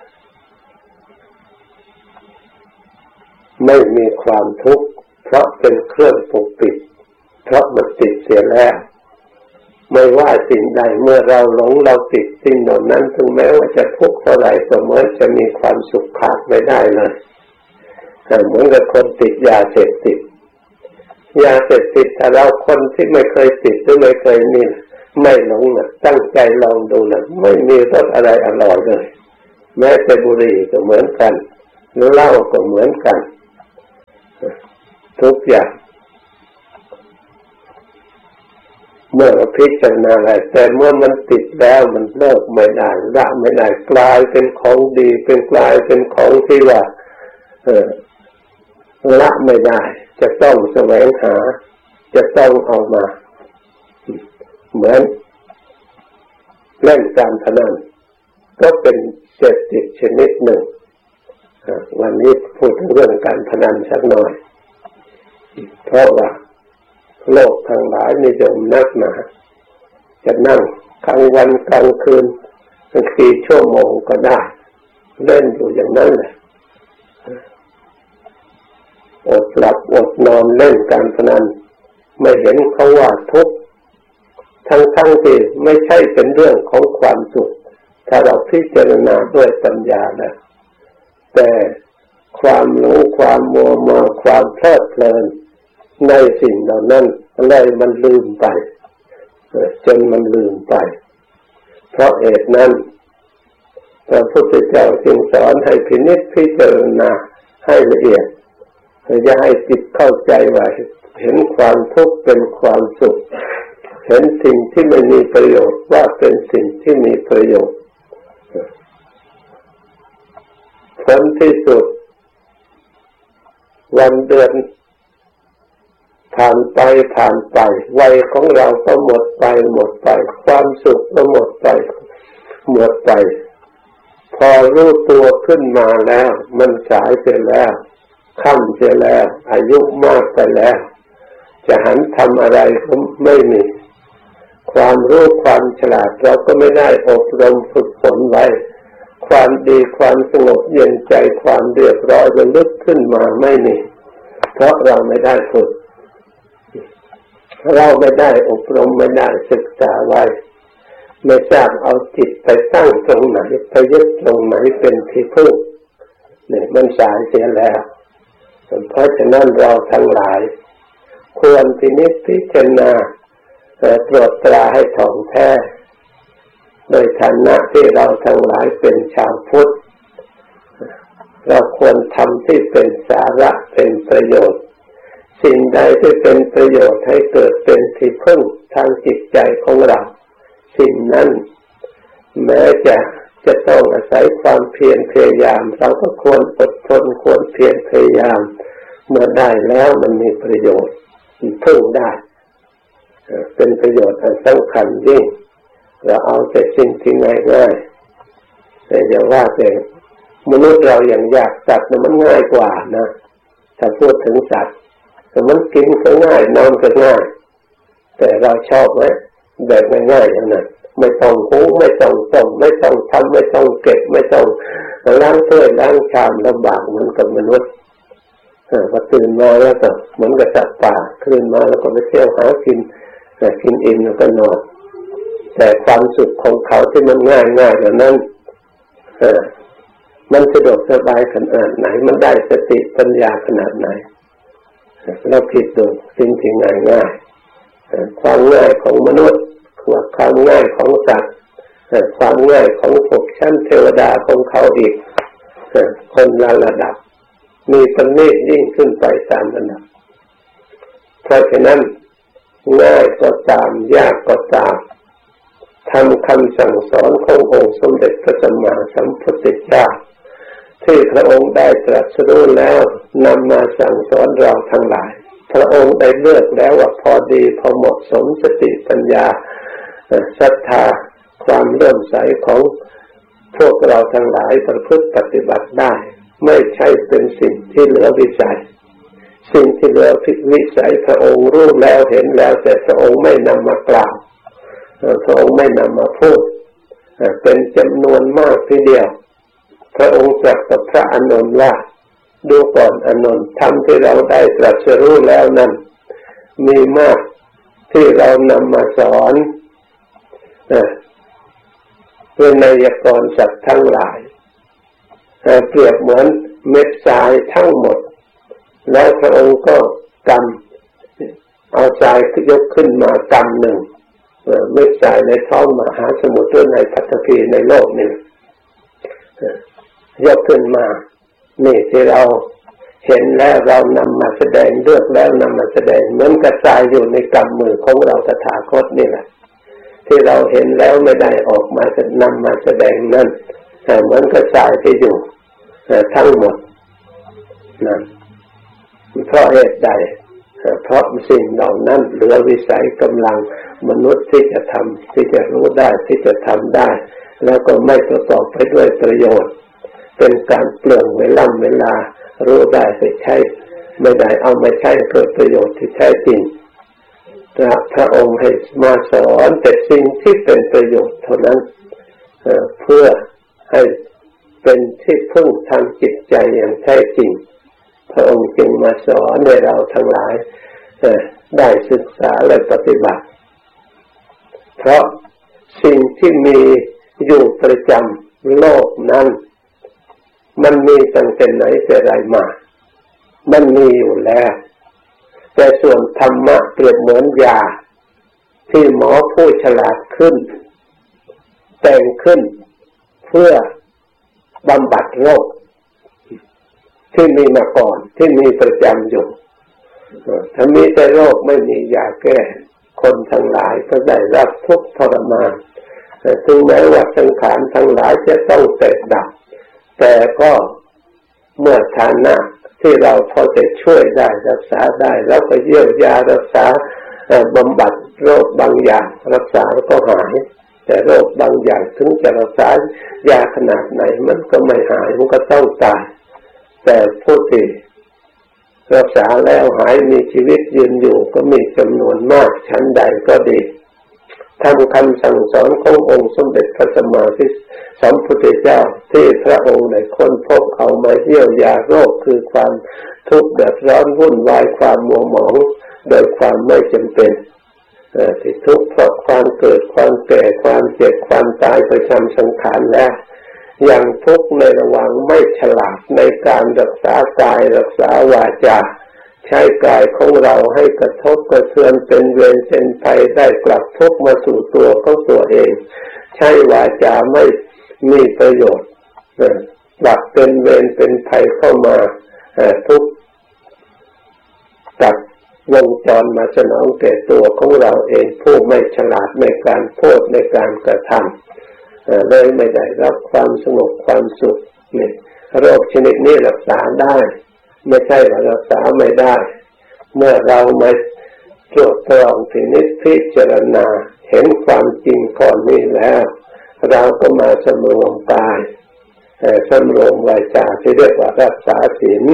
ไม่มีความทุกข์เพราะเป็นเครื่องปกปิดเพราะมันติดเสียแล้วไม่ว่าสิ่งใดเมื่อเราหลงเราติดสิ่งนั้นถึงแม้ว่าจะทุกข์เท่าไหร่ก็เหมือนจะมีความสุขขาดไม่ได้เลยเหมือนกับคนติดยาเสพติดยาเสพติดถ้าเราคนที่ไม่เคยติดหรือไม่เคยมีไม่หลงนะตั้งใจลองดูนะไม่มีรสอะไรอร่อยเลยแม้แต่บุหรี่ก็เหมือนกันหรือเหล้าก็เหมือนกันทุกอย่างเมื่อพิจารณาอะไรแต่เมื่อมันติดแล้วมันเลิกไม่ได้ละไม่ได้กลายเป็นของดีเป็นกลายเป็นของที่ว่าเออละไม่ได้จะต้องแสวงหาจะต้องเอามาเหมือนเล่นการพนันก็เป็นเสพติดชนิดหนึ่งวันนี้พูดถึงเรื่องการพนันสักหน่อยเพราะว่าโลกทั้งหลายนิยมนักหนาจะนั่งกลางวันกลางคืนสี่ชั่วโมงก็ได้เล่นอยู่อย่างนั้นแหละอดหลับอดนอนเล่นการพนันไม่เห็นเขาว่าทุกข์ทั้งๆที่ไม่ใช่เป็นเรื่องของความสุขถ้าเราพิจารณาด้วยปัญญานะแต่ความรู้ความมัวเมาความเพลิดเพลินในสิ่งเหล่านั้นเลยมันลืมไปจนมันลืมไปเพราะเหตุนั้นพระพุทธเจ้าจึงสอนให้พินิจพิจารณาให้ละเอียดอย่าให้จิตเข้าใจว่าเห็นความทุกข์เป็นความสุขเห็นสิ่งที่ไม่มีประโยชน์ว่าเป็นสิ่งที่มีประโยชน์ผลที่สุดวันเดือนผ่านไปผ่านไปวัยของเราก็หมดไปหมดไปความสุขก็หมดไปหมดไปพอรู้ตัวขึ้นมาแล้วมันสายเสียแล้วค่ำเสียแล้วอายุมากไปแล้วจะหันทำอะไรก็ไม่มีความรู้ความฉลาดเราก็ไม่ได้อบรมฝึกฝนไว้ความดีความสงบเย็นใจความเรียบร้อยระลึกขึ้นมาไม่มีเพราะเราไม่ได้ฝึกเราไม่ได้อบรมไม่ได้ศึกษาไว้ไม่ทราบเอาจิตไปตั้งตรงไหนไปยึดตรงไหนเป็นที่พึ่งเนี่ยมันสายเสียแล้วเพราะฉะนั้นเราทั้งหลายควรพินิจพิจารณาตรวจตราให้ถ่องแท้โดยฐานะที่เราทั้งหลายเป็นชาวพุทธเราควรทำที่เป็นสาระเป็นประโยชน์สิ่งใดที่เป็นประโยชน์ให้เกิดเป็นที่พึ่งทางจิตใจของเราสิ่งนั้นแม้จะจะต้องอาศัยความเพียรพยายามเราก็ควรอดทนควรเพียรพยายามเมื่อได้แล้วมันมีประโยชน์พึ่งได้เป็นประโยชน์อันสำคัญยิ่งเราเอาแต่สิ่งที่ง่ายๆแต่อย่าว่าแต่มนุษย์เราอย่างยากสัตว์มันง่ายกว่านะถ้าพูดถึงสัตว์แต่มันกินก็ง่ายนอนก็ง่ายแต่เราชอบไหมแบบง่ายๆอย่างนั้นไม่ต้องหุงไม่ต้องต้มไม่ต้องทำไม่ต้องเก็บไม่ต้องล้างถ้วยล้างชามลำบากเหมือนกับมนุษย์พอตื่นมาแล้วก็เหมือนกับสัตว์ป่าตื่นมาแล้วก็ไปเที่ยวหากินแต่กินอิ่มแล้วก็นอนแต่ความสุขของเขาที่มันง่ายง่ายแบบนั้นเออมันสะดวกสบายขนาดไหนมันได้สติปัญญาขนาดไหนเราคิดดูสิ่งที่ง่ายง่ายความง่ายของมนุษย์ความง่ายของสัตว์ความง่ายของพวกชั้นเทวดาของเขาอีกคนละระดับมีประณีตยิ่งขึ้นไปตามระดับเพราะฉะนั้นง่ายก็ตามยากก็ตามทำคำสั่งสอนขององค์สมเด็จพระสัมมาสัมพุทธเจ้าที่พระองค์ได้ตรัสรู้แล้วนำมาสั่งสอนเราทั้งหลายพระองค์ได้เลือกแล้วว่าพอดีพอเหมาะสมสติปัญญาศรัทธาความเลื่อมใสของพวกเราทั้งหลายประพฤติปฏิบัติได้ไม่ใช่เป็นสิ่งที่เหลือวิสัยสิ่งที่เหลือวิสัยพระองค์รู้แล้วเห็นแล้วแต่พระองค์ไม่นำมากล่าวพระองค์ไม่นำมาพูดเป็นจำนวนมากทีเดียวพระองค์ตรัสกับพระอานนท์ว่าดูก่อนอานนท์ธรรมที่เราได้ตรัสรู้แล้วนั้นมีมากที่เรานำมาสอนเพื่อนัยกรสัตว์ทั้งหลายเปรียบเหมือนเม็ดทรายทั้งหมดแล้วพระองค์ก็กำเอาทรายยกขึ้นมากำหนึ่งเม็ดทรายในท้องมหาสมุทรในปฐพีในโลกนี้ยกขึ้นมานี่ที่เราเห็นแล้วเรานำมาแสดงเลือกแล้วนำมาแสดงเหมือนกระจายอยู่ในกำมือของเราตถาคตนี่แหละที่เราเห็นแล้วไม่ได้ออกมาจะนำมาแสดงนั่นเหมือนกระจายที่อยู่ทั้งหมดนะเพราะเหตุใดเพราะสิ่งเหล่านั้นเหลือวิสัยกำลังมนุษย์ที่จะทำที่จะรู้ได้ที่จะทำได้แล้วก็ไม่ประกอบไปด้วยประโยชน์เป็นการเปลืองเวลาเวลารู้ได้แต่ใช้ไม่ได้เอามาใช้เกิดประโยชน์ที่แท้จริงพระองค์ให้มาสอนแต่สิ่งที่เป็นประโยชน์เท่านั้นเพื่อให้เป็นที่พึ่งทางจิตใจอย่างแท้จริงพระองค์จึงมาสอนให้เราทั้งหลายได้ศึกษาและปฏิบัติเพราะสิ่งที่มีอยู่ประจำโลกนั้นมันมีตั้งแต่ไหนแต่ไรมามันมีอยู่แล้วแต่ส่วนธรรมะเปรียบเหมือนยาที่หมอผู้ฉลาดขึ้นแต่งขึ้นเพื่อบำบัดโรคที่มีมาก่อนที่มีประจำอยู่ถ้ามีแต่โรคไม่มียาแก้คนทั้งหลายก็ได้รับทุกข์ทรมานถึงแม้ว่าสังขารทั้งหลายจะต้องแตกดับแต่ก็เมื่อฐานะที่เราพอจะช่วยได้รักษาได้แล้วก็เยียวยารักษาบำบัดโรคบางอย่างรักษาแล้วก็หายแต่โรคบางอย่างถึงจะรักษายาขนาดไหนมันก็ไม่หายมันก็ต้องตายแต่ผู้ที่รักษาแล้วหายมีชีวิตยืนอยู่ก็มีจำนวนมากชั้นใดก็ดีทำคำสั่งสอนขององค์สมเด็จพระสัมมาสัมพุทธเจ้าที่พระองค์ได้ค้นพบเอามาเยียวยาโรคคือความทุกข์เดือดร้อนวุ่นวายความมัวหมองโดยความไม่จำเป็นที่ทุกข์เพราะความเกิดความแก่ความเจ็บความตายประจำสังขารแล้วอย่างทุกข์ในระหว่างไม่ฉลาดในการรักษากายรักษาวาจาใช้กายของเราให้กระทบกระเทือนเป็นเวรเป็นภัยได้กลับทุกข์มาสู่ตัวของตัวเองใช้วาจาไม่มีประโยชน์กลับเป็นเวรเป็นภัยเข้ามาทุกข์ตัดวงจรมาสนองแก่ตัวของเราเองผู้ไม่ฉลาดในการพูดในการกระทำเลยไม่ได้รับความสงบความสุขนี่โรคชนิดนี้รักษาได้ไม่ใช่ว่ารักษาไม่ได้เมื่อเรามาตรวจตรองพินิจพิจารณาเห็นความจริงข้อนี้แล้วเราก็มาสำรวมกายสำรวมวาจาที่เรียกว่ารักษาศีล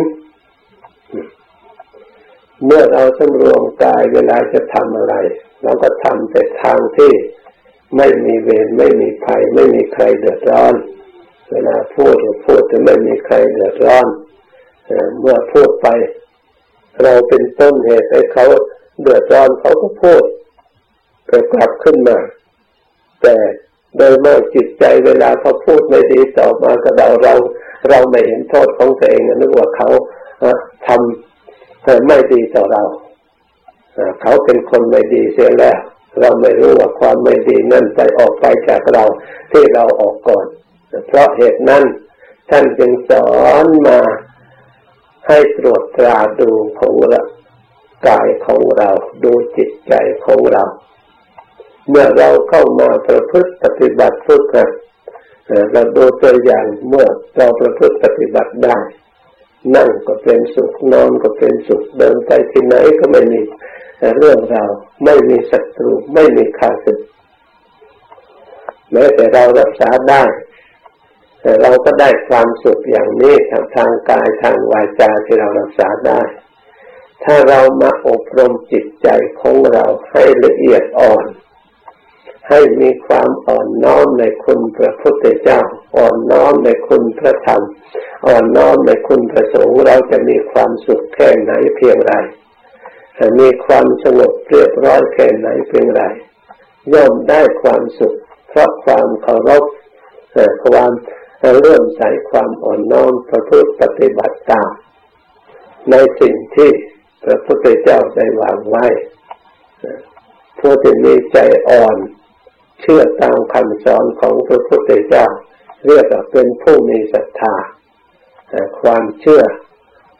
เมื่อเราสำรวมกายเวลาจะทำอะไรเราก็ทำแต่ทางที่ไม่มีเวรไม่มีภัยไม่มีใครเดือดร้อนเวลาพูดก็พูดแต่ไม่มีใครเดือดร้อนเมื่อพูดไปเราเป็นต้นเหตุให้เขาเดือดร้อนเขาก็พูดกลับขึ้นมาแต่โดยมากจิตใจเวลาเขาพูดไม่ดีต่อมากับเราเราเราไม่เห็นโทษของตัวเองนึกว่าเขาทำแต่ไม่ดีต่อเราเขาเป็นคนไม่ดีเสียแล้วเราไม่รู้ว่าความไม่ดีนั่นไปออกไปจากเราที่เราออกก่อนเพราะเหตุนั้นท่านจึงสอนมาให้ตรวจตราดูของเรากายของเราดูจิตใจของเราเมื่อเราเข้ามาประพฤติปฏิบัติฝึกหัดเราดูตัวอย่างเมื่อเราประพฤติปฏิบัติได้นั่งก็เป็นสุขนอนก็เป็นสุขเดินไปที่ไหนก็ไม่มีเรื่องราวไม่มีศัตรูไม่มีข้าศึกแม้แต่เรารักษาได้แต่เราก็ได้ความสุขอย่างนี้ทางทางกายทางวาจาที่เรารักษาได้ถ้าเรามาอบรมจิตใจของเราให้ละเอียดอ่อนให้มีความอ่อนน้อมในคุณพระพุทธเจ้าอ่อนน้อมในคุณพระธรรมอ่อนน้อมในคุณพระสงฆ์เราจะมีความสุขแค่ไหนเพียงไรมีความสงบเรียบร้อยแค่ไหนเพียงไรย่อมได้ความสุขเพราะความเคารพความเลื่อมใสความอ่อนน้อมประพฤติปฏิบัติตามในสิ่งที่พระพุทธเจ้าได้วางไว้ผู้ที่มีใจอ่อนเชื่อตามคำสอนของพระพุทธเจ้าเรียกว่าเป็นผู้มีศรัทธาความเชื่อ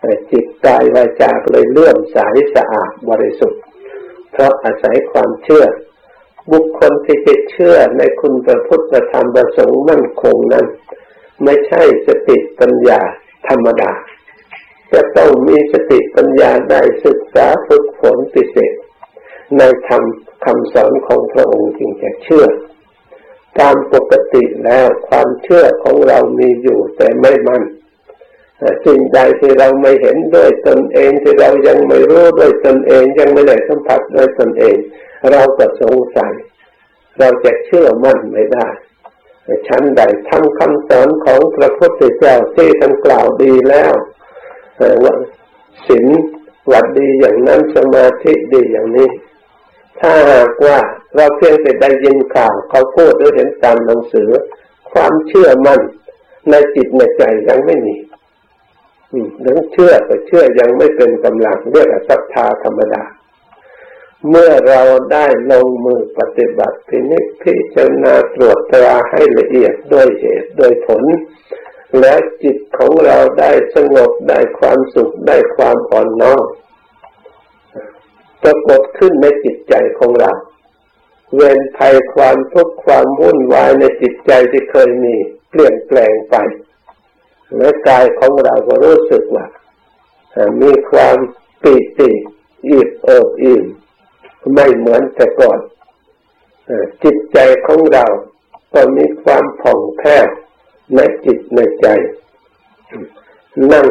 จิตกายวาจาเลยเลื่อมใสสะอาดบริสุทธิ์เพราะอาศัยความเชื่อบุคคลที่จะเชื่อในคุณพระพุทธธรรมประสงค์มั่นคงนั้นไม่ใช่สติปัญญาธรรมดาจะต้องมีสติปัญญาได้ศึกษาฝึกฝนพิเศษในธรรมคำสอนของพระองค์จึงจะเชื่อตามปกติแล้วความเชื่อของเรามีอยู่แต่ไม่มั่นสิ่งใดที่เราไม่เห็นด้วยตนเองที่เรายังไม่รู้ด้วยตนเองยังไม่ได้สัมผัสด้วยตนเองเราก็สงสัยเราจะเชื่อมั่นไม่ได้ชั้นใดทำคำสอนของพระพุทธเจ้าที่ท่านกล่าวดีแล้วว่าศีลวัดดีอย่างนั้นสมาธิดีอย่างนี้ถ้าหากว่าเราเพียงแต่ได้ยินข่าวเขาพูดหรือเห็นตามหนังสือความเชื่อมั่นในจิตในใจยังไม่มีหรือเชื่อแต่เชื่อยังไม่เป็นกำลังเรียกว่าศรัทธาธรรมดาเมื่อเราได้ลงมือปฏิบัติพินิจพิจารณาตรวจตราให้ละเอียดโดยเหตุโดยผลและจิตของเราได้สงบได้ความสุขได้ความอ่อนน้อมปรากฏขึ้นในจิตใจของเราเวรภัยความทุกข์ความวุ่นวายในจิตใจที่เคยมีเปลี่ยนแปลงไปและกายของเราก็รู้สึกว่ามีความปีติอิ่มเอิบอิ่มไม่เหมือนแต่ก่อนจิตใจของเราก็มีความผ่องแผ้วในจิตในใจนั่ง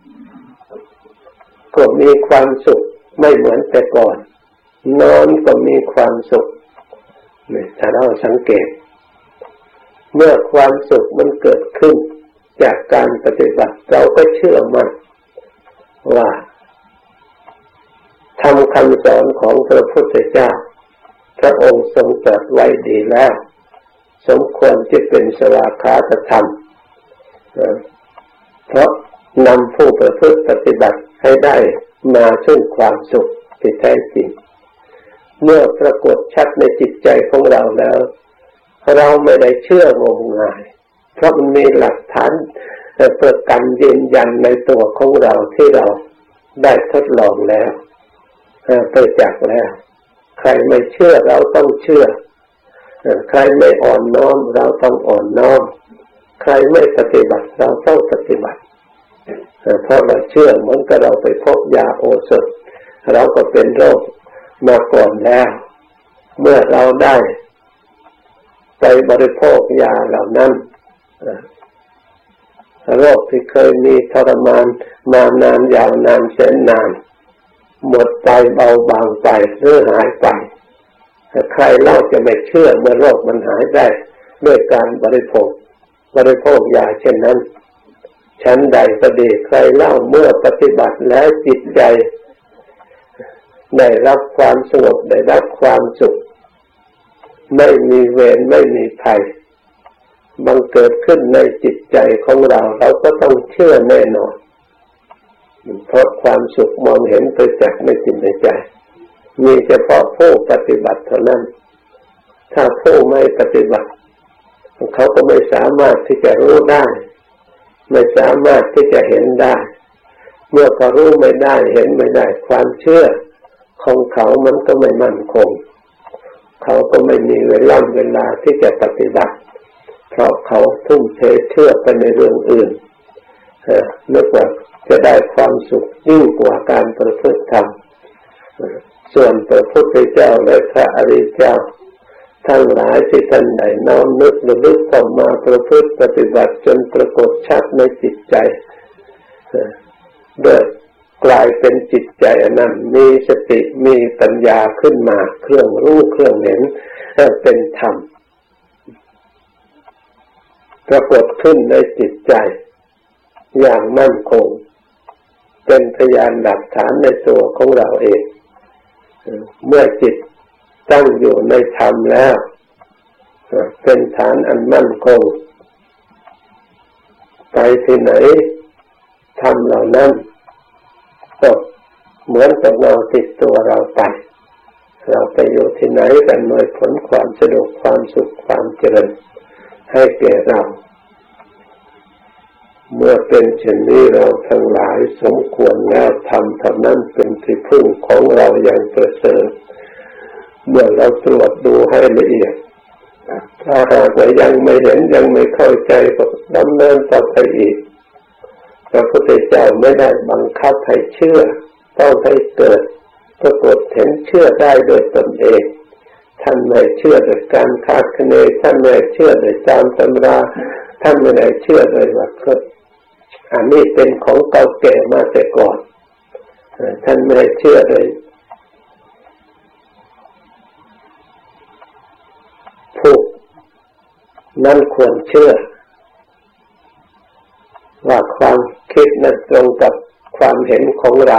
ก็มีความสุขไม่เหมือนแต่ก่อนนอนก็มีความสุขนี่ถ้าเราสังเกตเมื่อความสุขมันเกิดขึ้นจากการปฏิบัติเราก็เชื่อมั่นว่าทำคำสอนของพระพุทธเจ้าพระองค์ทรงตรัสไว้ดีแล้วสมควรที่เป็นสวากขาตธรรมเพราะนำผู้ประพฤติปฏิบัติให้ได้มาซึ่งความสุขที่แท้จริงเมื่อปรากฏชัดในจิตใจของเราแล้วเราไม่ได้เชื่องมงายเพราะมันมีหลักฐานประกันยืนยันในตัวของเราที่เราได้ทดลองแล้วประจักษ์แล้วใครไม่เชื่อเราต้องเชื่อใครไม่อ่อนน้อมเราต้องอ่อนน้อมใครไม่ปฏิบัติเราต้องปฏิบัติเพราะเราเชื่อเหมือนกับเราไปพบยาโอสถเราก็เป็นโรคมาก่อนแล้วเมื่อเราได้ไปบริโภคยาเหล่านั้นโรคที่เคยมีทรมานมานานยาวนานแสนนานหมดไปเบาบางไปหรือหายไปใครเล่าจะไม่เชื่อเมื่อโรคมันหายได้ด้วยการบริโภคบริโภคยาเช่นนั้นชั้นใดก็ดีใครเล่าเมื่อปฏิบัติแล้วจิตใจได้รับความสงบได้รับความสุขไม่มีเวรไม่มีภัยบังเกิดขึ้นในจิตใจของเราเราก็ต้องเชื่อแน่นอนเพราะความสุขมองเห็นไปจากในจิตในใจมีเฉพาะผู้ปฏิบัติเท่านั้นถ้าผู้ไม่ปฏิบัติเขาก็ไม่สามารถที่จะรู้ได้ไม่สามารถที่จะเห็นได้เมื่อเขารู้ไม่ได้เห็นไม่ได้ความเชื่อของเขามันก็ไม่มั่นคงเขาก็ไม่มีเวลาเวลาที่จะปฏิบัติเพราะเขาทุ่มเทเชื่อไปในเรื่องอื่นนึกว่าจะได้ความสุขยิ่งกว่าการประพฤติธรรมส่วนพระพุทธเจ้าและพระอริยเจ้าทั้งหลายที่ท่านได้น้อมนึกระลึกเข้ามาประพฤติปฏิบัติจนปรากฏชัดในจิตใจโดยกลายเป็นจิตใจอันนั้นมีสติมีปัญญาขึ้นมาเครื่องรู้เครื่องเห็นเป็นธรรมปรากฏขึ้นในจิตใจอย่างมั่นคงเป็นพยานหลักฐานในตัวของเราเองเมื่อจิตตั้งอยู่ในธรรมแล้วเป็นฐานอันมั่นคงไปที่ไหนธรรมเหล่านั้นก็เหมือนกับเราติดตัวเราไปเราไปอยู่ที่ไหนกันหน่วยผลความสะดวกความสุขความเจริญให้แก่เราเมื่อเป็นเช่นนี้เราทั้งหลายสมควรแล้วทำเท่านั้นเป็นที่พึ่งของเราอย่างประเสริฐเมื่อเราตรวจดูให้ละเอียดถ้าหากว่ายังไม่เห็นยังไม่เข้าใจก็ดำเนินต่อไปอีกพระพุทธเจ้าไม่ได้บังคับให้เชื่อต้องให้เกิดปรากฏเห็นเชื่อได้โดยตนเองท่านไม่เชื่อโดยการคาดคะเนท่านไม่เชื่อโดยตามตำราท่านไม่ได้เชื่อโดยว่าอันนี้เป็นของเก่าแก่มาแต่ก่อนท่านไม่ได้เชื่อโดยผู้นั้นควรเชื่อว่าความคิดนั้นตรงกับความเห็นของเรา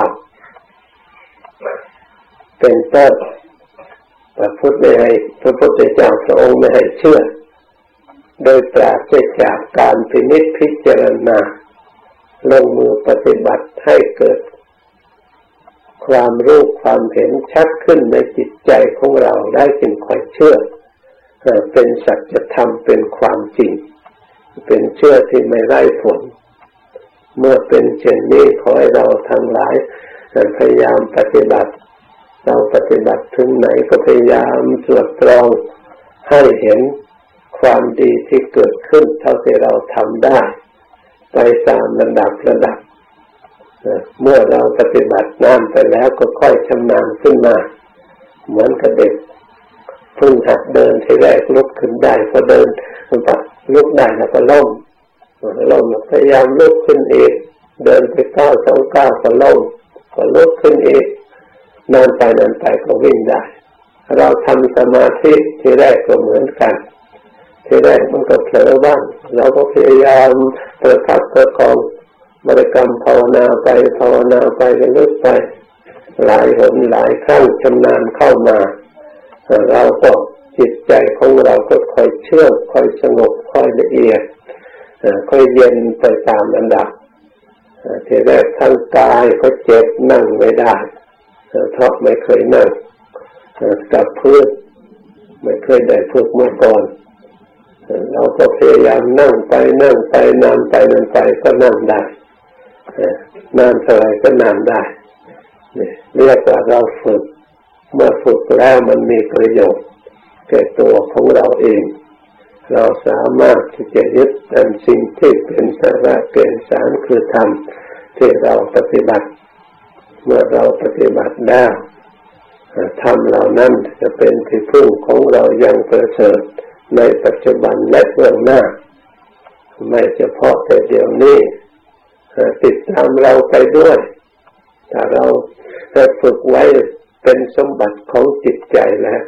เป็นต้นพระพุทธไม่ให้พระพุทธเจ้าพระองค์ไม่ให้เชื่อโดยปราศจากการพินิจพิจารณาลงมือปฏิบัติให้เกิดความรู้ความเห็นชัดขึ้นในจิตใจของเราได้จึงค่อยเชื่อเป็นสัจธรรมเป็นความจริงเป็นเชื่อที่ไม่ไร้ผลเมื่อเป็นเช่นนี้ขอให้เราทั้งหลายพยายามปฏิบัติเราปฏิบัติถึงไหนก็พยายามตรวจตรองให้เห็นความดีที่เกิดขึ้นเท่าที่เราทำได้ไปตามระดับระดับเมื่อเราปฏิบัตินานไปแล้วก็ค่อยชำนาญขึ้นมาเหมือนกับเด็กเพิ่งหัดเดินทีแรกลุกขึ้นได้พอเดินลุกได้แล้วก็ล้มล้มพยายามลุกขึ้นอีกเดินไปก้าวสองก้าวก็ล้มก็ลุกขึ้นอีกนานไปนานไปก็วิ่งได้เราทำสมาธิทีแรกก็เหมือนกันทีแรกมันก็เผลอบ้างเราก็พยายามประคับประคองบริกรรมภาวนาไปภาวนาไปก็ลึกไปหลายหนหลายครั้งชำนาญเข้ามาเราก็จิตใจของเราก็ค่อยเชื่องค่อยสงบค่อยละเอียดค่อยเย็นไปตามลำดับทีแรกทั้งกายก็เจ็บนั่งไม่ได้เพราะไม่เคยนั่งกับพื้นไม่เคยได้ฝึกมาก่อนเราก็พยายามนั่งไปนั่งไปนานไปนานไปก็นั่งได้นานเท่าไรก็นานได้เรียกว่าเราฝึกเมื่อฝึกแล้วมันมีประโยชน์แก่ตัวของเราเองเราสามารถที่จะยึดอันสิ่งที่เป็นสาระเกณฑ์สารคือธรรมที่เราปฏิบัติเมื่อเราปฏิบัติได้ธรรมเหล่านั้นจะเป็นที่พึ่งของเราอย่างประเสริฐในปัจจุบันและเบื้องหน้าไม่เฉพาะแต่เดี๋ยวนี้ติดตามเราไปด้วยถ้าเราฝึกไว้เป็นสมบัติของจิตใจแล้ว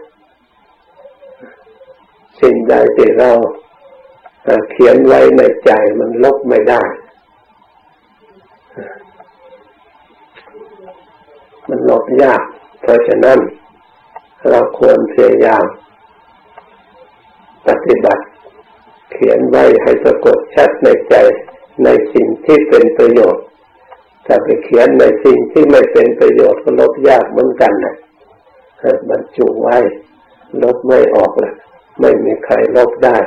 สิ่งใดที่เราเขียนไว้ในใจมันลบไม่ได้มันลบยากเพราะฉะนั้นเราควรพยายามปฏิบัติเขียนไว้ให้ปรากฏชัดในใจในสิ่งที่เป็นประโยชน์ถ้าไปเขียนในสิ่งที่ไม่เป็นประโยชน์ก็ลบยากเหมือนกันนะบรรจุไว้ลบไม่ออกเลยไม่มีใครลบได้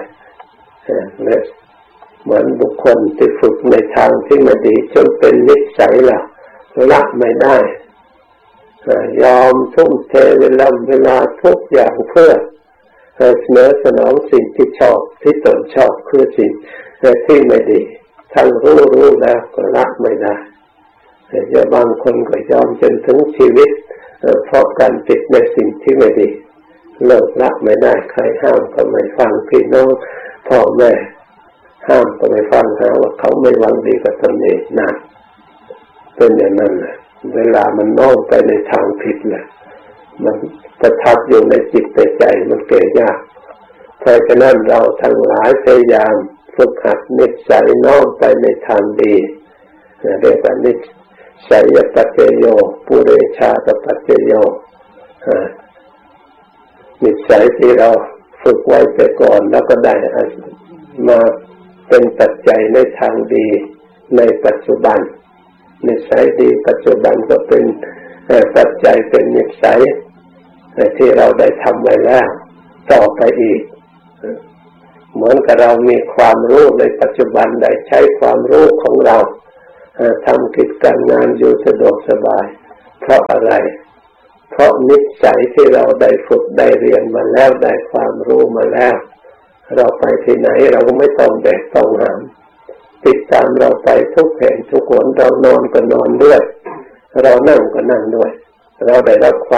เหมือนบุคคลที่ฝึกในทางที่ไม่ดีจนเป็นนิสัยแล้วละไม่ได้ยอมทุ่มเทเวลาเวลาทุกอย่างเพื่อเสนอสนองสิ่งที่ชอบที่ตนชอบคือสิ่งที่ไม่ดีทั้งรู้รู้แล้วก็ละไม่ได้แต่บางคนก็ยอมจนถึงชีวิตเพราะการติดในสิ่งที่ไม่ดีเลิกละไม่ได้ใครห้ามก็ไม่ฟังพี่น้องพ่อแม่ห้ามก็ไม่ฟังหาว่าเขาไม่หวังดีกับตนเองนะเป็นอย่างนั้นแหละเวลามันโน้มไปในทางผิดแหละมันประทับอยู่ในจิตในใจมันเก่ยากเพราะฉะนั้นเราทั้งหลายพยายามฝึกหัดนิสัยโน้มไปในทางดีเรียกว่านิสัยปัจเจโยปุเรชาตปัจเจโยนิสัยที่เราฝึกไว้แต่ก่อนแล้วก็ได้มาเป็นปัจจัยในทางดีในปัจจุบันนิสัยดีปัจจุบันก็เป็นปัจจัยเป็นนิสัยที่เราได้ทำไว้แล้วต่อไปอีกเหมือนกับเรามีความรู้ในปัจจุบันได้ใช้ความรู้ของเราทำกิจการงานอยู่สะดวกสบายเพราะอะไรเพราะนิสัยที่เราได้ฝึกได้เรียนมาแล้วได้ความรู้มาแล้วเราไปที่ไหนเราก็ไม่ต้องแบกต้องหามติดตามเราไปทุกแห่งทุกหนเรานอนก็นอนด้วยเรานั่งก็นั่งด้วยเราได้รับความ